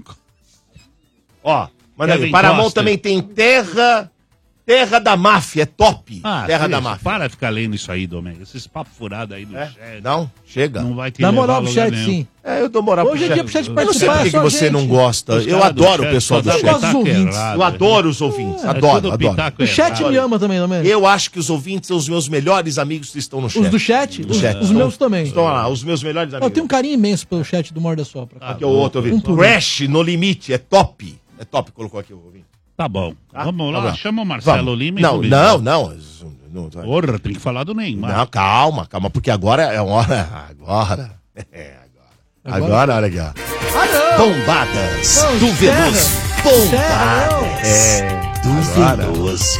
Ó, manda aí, Kevin Paramount Costner. também tem Terra da Máfia, é top. Terra da Máfia. Máfia. Para de ficar lendo isso aí, Domênico. Esses papos furados aí do chat. Não, chega. Não vai te Dá levar moral a pro lugar chat, nenhum. sim. Eu dou moral Hoje é dia pro chat Eu não sei participar, por que é só você gente. não gosta. Os Eu caras do adoro o chat pessoal do só chat. dá Eu gosto dos pitaco ouvintes. errado, Eu adoro os ouvintes. Adoro, tudo adoro. pitaco O chat errado. me ama também, não é? Eu acho que os ouvintes são os meus melhores amigos que estão no chat. Os do chat? Do chat. Os meus também. Estão lá, os meus melhores Eu amigos. tenho um carinho imenso pelo chat do Morda Sopra. Aqui é o outro ouvinte. por um. Crash no limite, é top. É top, colocou aqui o ouvinte. Tá bom. Tá? Vamos lá, Tá bom. chama o Marcelo Vamos. Lima e Não, vamos não, ver. não. Porra, tem que falar do Neymar. Não, calma, porque agora é uma hora. Agora, olha aqui, ó. Bombadas Não, do encerra. Veloso. Bombadas do Veloso.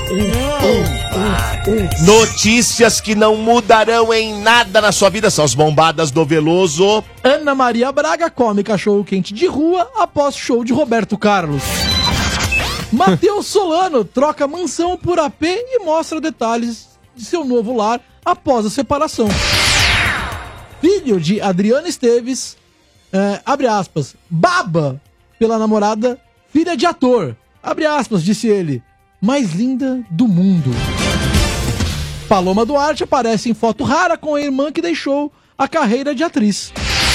Notícias que não mudarão em nada na sua vida são as bombadas do Veloso. Ana Maria Braga come cachorro quente de rua após show de Roberto Carlos. Matheus Solano troca mansão por AP e mostra detalhes de seu novo lar após a separação. Filho de Adriana Esteves, abre aspas, baba pela namorada, filha de ator, abre aspas, disse ele, mais linda do mundo. Paloma Duarte aparece em foto rara com a irmã que deixou a carreira de atriz.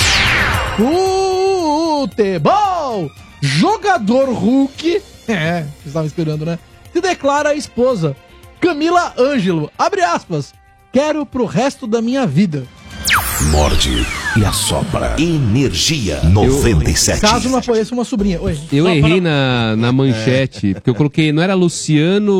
Futebol! Jogador Hulk, vocês estavam esperando, né? Se declara a esposa, Camila Ângelo, abre aspas, quero pro resto da minha vida. Morde e assopra. Energia 97. Caso não apareça uma sobrinha. Oi. Eu errei na manchete, porque eu coloquei, não era Luciano,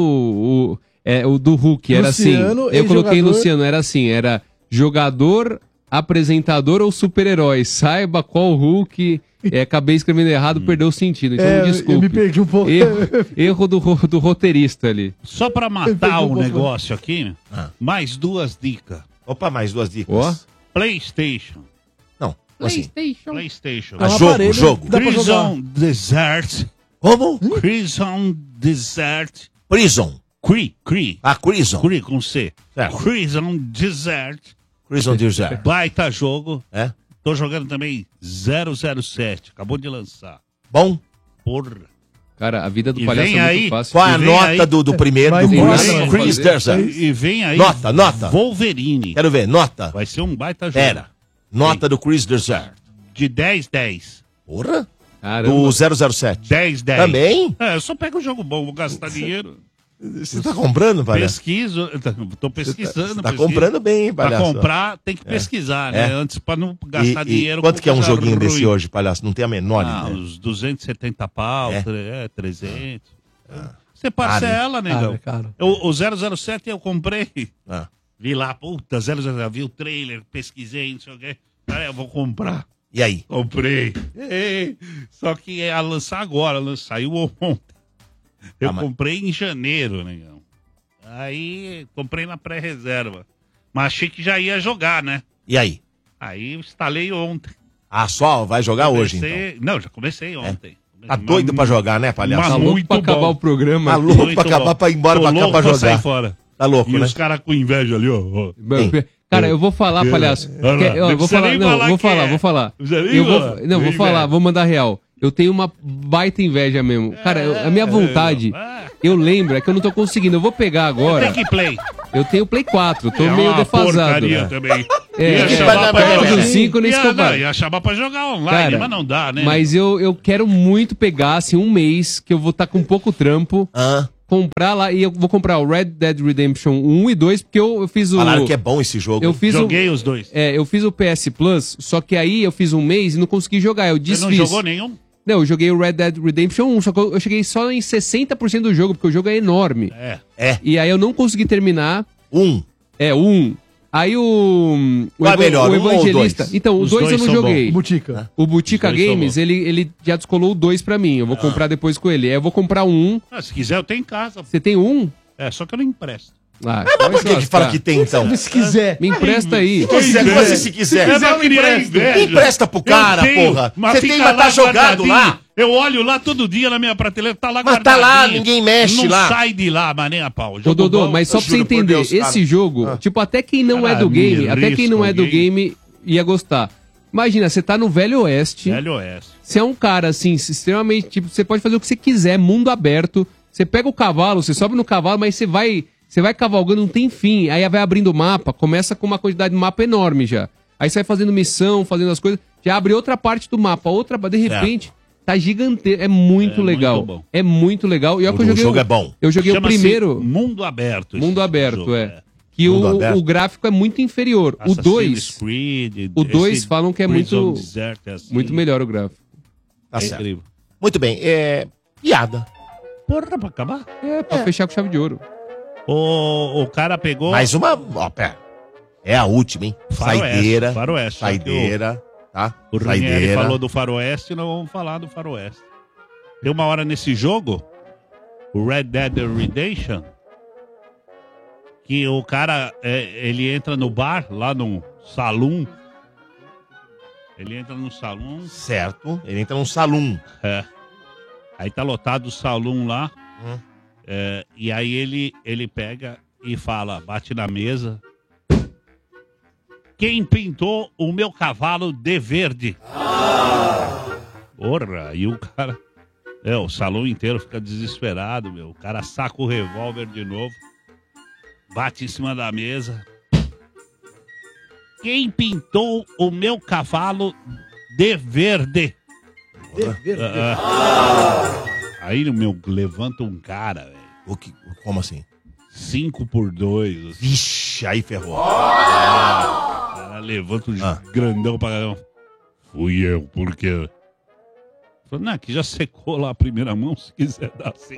o do Hulk, era Luciano, assim. Eu coloquei ex-jogador. Luciano, era assim, era jogador, apresentador ou super-herói. Saiba qual Hulk. Acabei escrevendo errado, perdeu o sentido. Então me desculpe. Eu me perdi um pouco. Erro do roteirista ali. Só pra matar o negócio aqui, mais duas dicas. Opa, mais duas dicas. Ó. PlayStation. Não, assim. PlayStation. É um Jogo. Dá pra jogar. Prison Desert. Como? Prison Desert. Prison. Cree. Prison. Cree com C. Certo. Prison Desert. Prison Desert. Baita jogo. É? Tô jogando também 007. Acabou de lançar. Bom. Porra. Cara, a vida do E palhaço vem é aí, muito fácil. Qual é a E vem nota aí- do primeiro Vai do embora, Chris? mano. Chris Desert. E vem aí. Nota. Wolverine. Quero ver, nota. Vai ser um baita jogo. Pera. Nota do Chris Desert. De 10. Porra. Caramba. Do 007. 10. Também? É, eu só pego o jogo bom, vou gastar dinheiro. Você tá comprando, palhaço? Pesquiso, tô pesquisando. Você tá pesquiso. comprando bem, hein, Pra palhaço? comprar, tem que pesquisar, né? É. Antes, pra não gastar dinheiro. Quanto com que é um coisa joguinho ruim. desse hoje, palhaço? Não tem a menor Ah, ideia. uns 270 pau, É? 300. Você parcela, negão. Caro. O 007 eu comprei. Ah. Vi lá, puta, 007, vi o trailer, pesquisei, não sei o quê. Cara, eu vou comprar. E aí? Comprei. Só que ia lançar agora, saiu ontem. Eu mas- comprei em janeiro, negão. Aí comprei na pré-reserva. Mas achei que já ia jogar, né? E aí? Aí eu instalei ontem. Ah, só vai jogar hoje, então. Comecei- Não, já comecei ontem. Tá doido pra jogar, né, palhaço? Mas Tá louco muito pra acabar bom. o programa. Tá louco Muito pra acabar, bom. pra ir embora Tô pra cá louco pra pra sair jogar. fora. Tá louco, E né? os caras com inveja ali, ó. Quem? Cara, eu vou falar, palhaço. Vou falar. Vou mandar real. Eu tenho uma baita inveja mesmo. Cara, a minha vontade, eu lembro, é que eu não tô conseguindo. Eu vou pegar agora. Tem que Play. Eu tenho Play 4, tô meio defasado. Também. Ia chamar pra jogar online, cara, mas não dá, né? Mas eu quero muito pegar, assim, um mês, que eu vou estar com pouco trampo. Comprar lá, e eu vou comprar o Red Dead Redemption 1 e 2, porque eu fiz o... Falaram que é bom esse jogo. Joguei os dois. Eu fiz o PS Plus, só que aí eu fiz um mês e não consegui jogar, eu desfiz. Você não jogou nenhum? Não, eu joguei o Red Dead Redemption 1, só que eu cheguei só em 60% do jogo, porque o jogo é enorme. E aí eu não consegui terminar. Aí o Evangelista... Então, o 2 eu não joguei. O Butica Games, ele já descolou o 2 pra mim. Eu vou comprar depois com ele. Aí eu vou comprar um. Se quiser, eu tenho em casa. Você tem um? Só que eu não empresto. Mas por que a gente fala que tem, então? Se quiser. Me empresta aí. Se quiser, empresta pro cara, porra. Você tem, mas tá jogado lá. Eu olho lá todo dia na minha prateleira, tá lá guardadinho. Mas tá lá, ninguém mexe lá. Não sai de lá, mas nem a pau. Ô, Dodô, mas só pra você entender, esse jogo, tipo, até quem não é do game, ia gostar. Imagina, você tá no Velho Oeste. Você é um cara, assim, extremamente, tipo, você pode fazer o que você quiser, mundo aberto. Você pega o cavalo, você sobe no cavalo, mas você vai cavalgando, não tem fim. Aí vai abrindo o mapa, começa com uma quantidade de mapa enorme já. Aí você vai fazendo missão, fazendo as coisas, já abre outra parte do mapa, de repente, tá gigantesco. É muito legal. Muito bom. É muito legal. E o jogo é bom. Eu joguei o primeiro... Mundo Aberto. Mundo Aberto, Que o gráfico é muito inferior. O 2... O 2 falam que é muito melhor o gráfico. Tá certo. Muito bem. Piada. Porra, pra acabar? Pra fechar com chave de ouro. O cara pegou... Mais uma... pera. É a última, hein? Faroeste. Saideira. Tá? O Ranieri falou do Faroeste, nós vamos falar do Faroeste. Tem uma hora nesse jogo, o Red Dead Redemption, que o cara, ele entra no bar, lá no salão. Ele entra no salão. Certo, ele entra no salão. Aí tá lotado o salão lá. E aí ele pega e fala, bate na mesa. Quem pintou o meu cavalo de verde? Porra, e o cara... o salão inteiro fica desesperado, meu. O cara saca o revólver de novo, bate em cima da mesa. Quem pintou o meu cavalo de verde? Aí, meu, levanta um cara, velho. Como assim? 5x2. Assim. Vixe, aí ferrou. Cara, levanta um grandão pra caramba. Fui eu, por quê? Falei, não, que já secou lá a primeira mão, se quiser dar assim.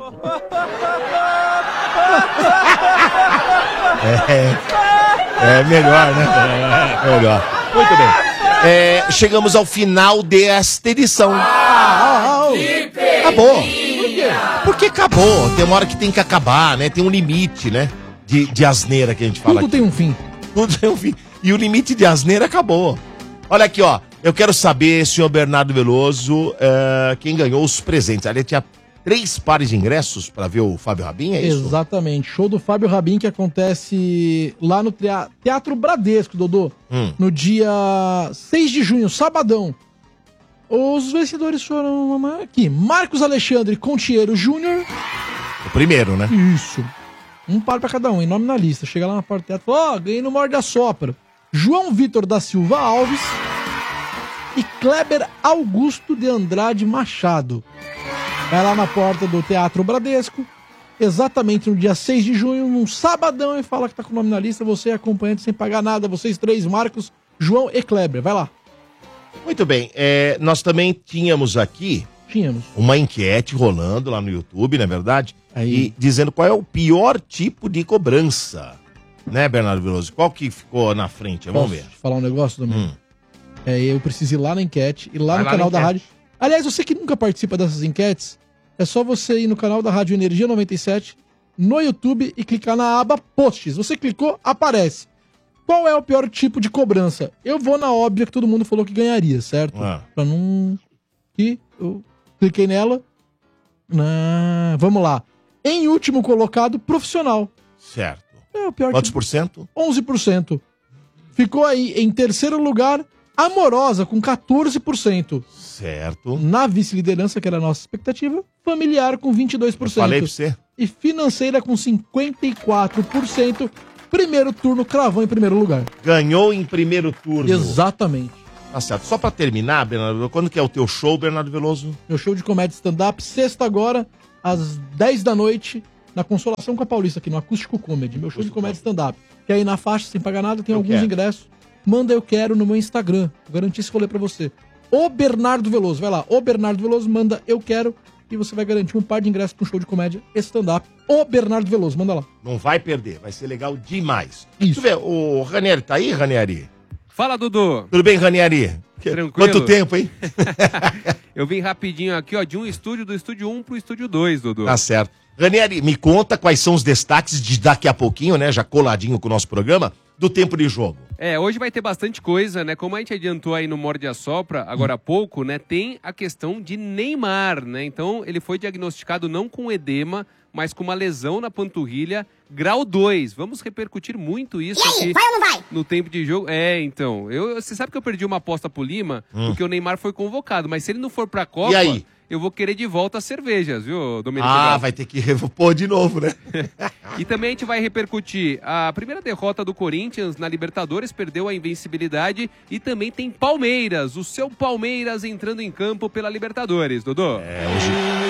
Melhor, né? Melhor. Muito bem. Chegamos ao final desta edição. Acabou. Por que acabou? Tem uma hora que tem que acabar, né? Tem um limite, né? De asneira que a gente fala. Tudo tem um fim. Tudo tem um fim. E o limite de asneira acabou. Olha aqui, ó. Eu quero saber, senhor Bernardo Veloso, quem ganhou os presentes. Ali tinha 3 pares de ingressos para ver o Fábio Rabin, é isso? Exatamente. Show do Fábio Rabin que acontece lá no Teatro Bradesco, Dodô. No dia 6 de junho, sabadão. Os vencedores foram aqui. Marcos Alexandre Contiero Júnior. O primeiro, né? Isso. Um par pra cada um, em nome na lista. Chega lá na porta do teatro, ó, ganhei no Morde a Sopra. João Vitor da Silva Alves e Kleber Augusto de Andrade Machado. Vai lá na porta do Teatro Bradesco, exatamente no dia 6 de junho, num sabadão, e fala que tá com o nome na lista, você é acompanhante sem pagar nada, vocês 3, Marcos, João e Kleber. Vai lá. Muito bem, nós também tínhamos aqui uma enquete rolando lá no YouTube, não é verdade? E dizendo qual é o pior tipo de cobrança, né, Bernardo Veloso? Qual que ficou na frente? Vamos ver. Falar um negócio, Domingo? Eu preciso ir lá na enquete, ir lá no canal da rádio. Aliás, você que nunca participa dessas enquetes, é só você ir no canal da Rádio Energia 97, no YouTube, e clicar na aba Posts. Você clicou, aparece. Qual é o pior tipo de cobrança? Eu vou na óbvia que todo mundo falou que ganharia, certo? Pra não... Aqui, eu cliquei nela. Vamos lá. Em último colocado, profissional. Certo. É o pior Quantos por cento? 11%. Ficou aí em terceiro lugar, Amorosa, com 14%. Certo. Na vice-liderança, que era a nossa expectativa, Familiar, com 22%. Eu falei pra você. E Financeira, com 54%. Primeiro turno, cravou em primeiro lugar. Ganhou em primeiro turno. Exatamente. Tá certo. Só pra terminar, Bernardo, quando que é o teu show, Bernardo Veloso? Meu show de comédia stand-up, sexta agora, às 10 da noite, na Consolação com a Paulista, aqui no Acústico Comedy. Meu show de comédia stand-up. Que aí na faixa, sem pagar nada, tem alguns ingressos. Manda eu quero no meu Instagram. Vou garantir esse rolê pra você. O Bernardo Veloso. Vai lá, o Bernardo Veloso, manda eu quero. E você vai garantir um par de ingressos para um show de comédia stand-up. O Bernardo Veloso, manda lá. Não vai perder, vai ser legal demais. Isso. Deixa eu ver, o Ranieri tá aí, Ranieri? Fala, Dudu. Tudo bem, Ranieri? Tranquilo. Quanto tempo, hein? Eu vim rapidinho aqui, ó, de um estúdio, do estúdio 1 pro estúdio 2, Dudu. Tá certo. Ranieri, me conta quais são os destaques de daqui a pouquinho, né, já coladinho com o nosso programa, do tempo de jogo. Hoje vai ter bastante coisa, né? Como a gente adiantou aí no Morde e Assopra, agora há pouco, né? Tem a questão de Neymar, né? Então, ele foi diagnosticado não com edema, mas com uma lesão na panturrilha, grau 2. Vamos repercutir muito isso aqui. Vai ou não vai? No tempo de jogo. Então. Você sabe que eu perdi uma aposta pro Lima, porque o Neymar foi convocado, mas se ele não for pra Copa... E aí? Eu vou querer de volta as cervejas, viu, Domênico? Vai ter que repor de novo, né? E também a gente vai repercutir a primeira derrota do Corinthians na Libertadores, perdeu a invencibilidade, e também tem Palmeiras, o seu Palmeiras entrando em campo pela Libertadores, Dodô. Hoje...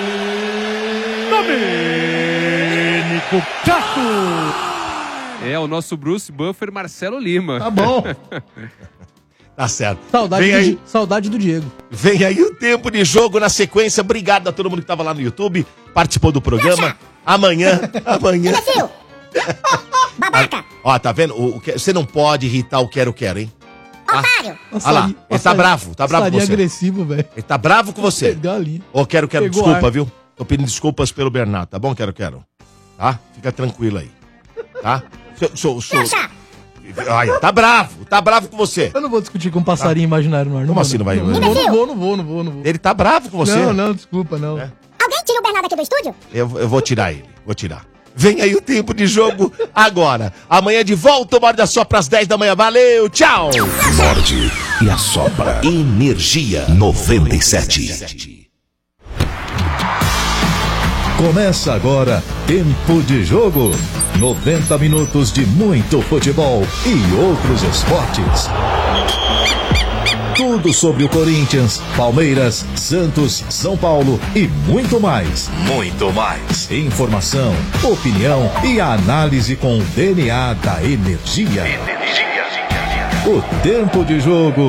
Domênico Cato! O nosso Bruce Buffer Marcelo Lima. Tá bom. Tá certo. Saudade do Diego. Vem aí o tempo de jogo na sequência. Obrigado a todo mundo que tava lá no YouTube, participou do programa. Amanhã. Babaca! Ó, tá vendo? Você não pode irritar o quero-quero, hein? Otário! Olha lá, ele tá bravo com você. Agressivo, velho. Ele tá bravo com você. Pegou ali. Ô, quero-quero, Pegou desculpa, ar. viu? Tô pedindo desculpas pelo Bernardo, tá bom, quero-quero? Tá? Fica tranquilo aí. Tá? Ai, tá bravo com você. Eu não vou discutir com um passarinho imaginário no ar. Como assim não vai? Não vou. Ele tá bravo com você? Não, desculpa, não. Alguém tira o Bernardo aqui do estúdio? Eu vou tirar ele, vou tirar. Vem aí o tempo de jogo agora. Amanhã de volta, o Morde e Assopra às 10 da manhã. Valeu, tchau! Morde e Assopra. Energia 97. Começa agora Tempo de Jogo. 90 minutos de muito futebol e outros esportes. Tudo sobre o Corinthians, Palmeiras, Santos, São Paulo e muito mais. Muito mais. Informação, opinião e análise com o DNA da energia. O Tempo de Jogo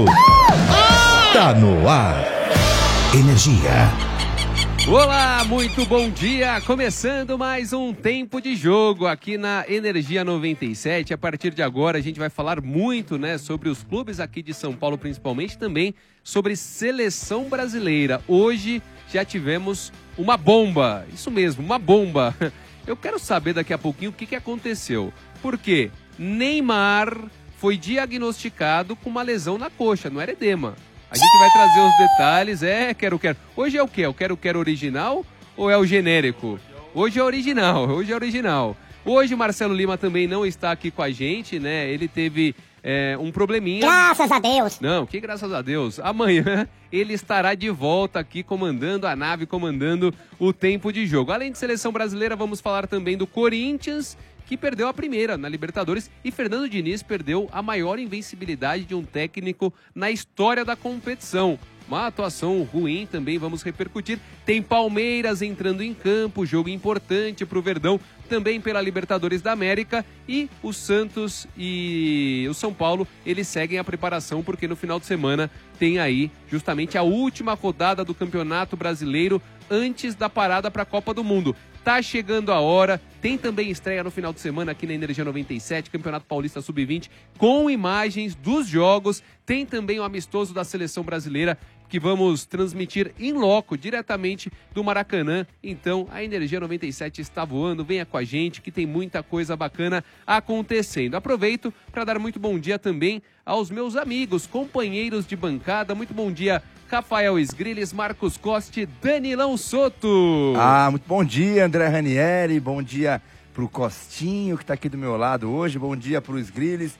tá no ar. Energia. Olá, muito bom dia! Começando mais um Tempo de Jogo aqui na Energia 97. A partir de agora a gente vai falar muito, né, sobre os clubes aqui de São Paulo, principalmente também sobre seleção brasileira. Hoje já tivemos uma bomba, isso mesmo, uma bomba. Eu quero saber daqui a pouquinho o que aconteceu. Porque Neymar foi diagnosticado com uma lesão na coxa, não era edema. A gente vai trazer os detalhes, quero. Hoje é o quê? É o quero original ou é o genérico? Hoje é original. Hoje o Marcelo Lima também não está aqui com a gente, né? Ele teve um probleminha. Graças a Deus. Não, que graças a Deus. Amanhã ele estará de volta aqui comandando a nave, comandando o tempo de jogo. Além de seleção brasileira, vamos falar também do Corinthians, que perdeu a primeira na Libertadores, e Fernando Diniz perdeu a maior invencibilidade de um técnico na história da competição. Uma atuação ruim também, vamos repercutir. Tem Palmeiras entrando em campo, jogo importante para o Verdão, também pela Libertadores da América. E o Santos e o São Paulo, eles seguem a preparação, porque no final de semana tem aí justamente a última rodada do Campeonato Brasileiro antes da parada para a Copa do Mundo. Tá chegando a hora, tem também estreia no final de semana aqui na Energia 97, Campeonato Paulista Sub-20, com imagens dos jogos. Tem também o amistoso da Seleção Brasileira, que vamos transmitir em loco, diretamente do Maracanã. Então, a Energia 97 está voando, venha com a gente, que tem muita coisa bacana acontecendo. Aproveito para dar muito bom dia também aos meus amigos, companheiros de bancada. Muito bom dia, Rafael Esgriles, Marcos Coste, Danilão Soto. Muito bom dia, André Ranieri, bom dia pro Costinho, que tá aqui do meu lado hoje, bom dia pro Esgriles,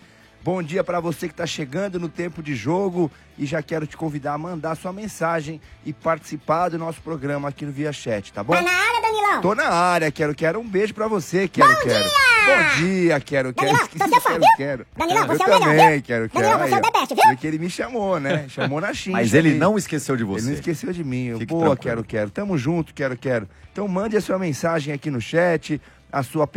Bom dia pra você que tá chegando no tempo de jogo e já quero te convidar a mandar sua mensagem e participar do nosso programa aqui no Via Chat, tá bom? Tá na área, Danilão? Tô na área, quero. Um beijo pra você, quero. Bom dia, quero. Danilão, Esqueci tô seu fã, viu? quero. Danilão, você Eu é o melhor, também, viu? quero. Danilão, você é o Aí, the ó. best, viu? Porque ele me chamou, né? Chamou na China. Mas ele não esqueceu de você. Ele não esqueceu de mim. Fique Boa, tranquilo. quero. Tamo junto, quero. Então mande a sua mensagem aqui no chat, a sua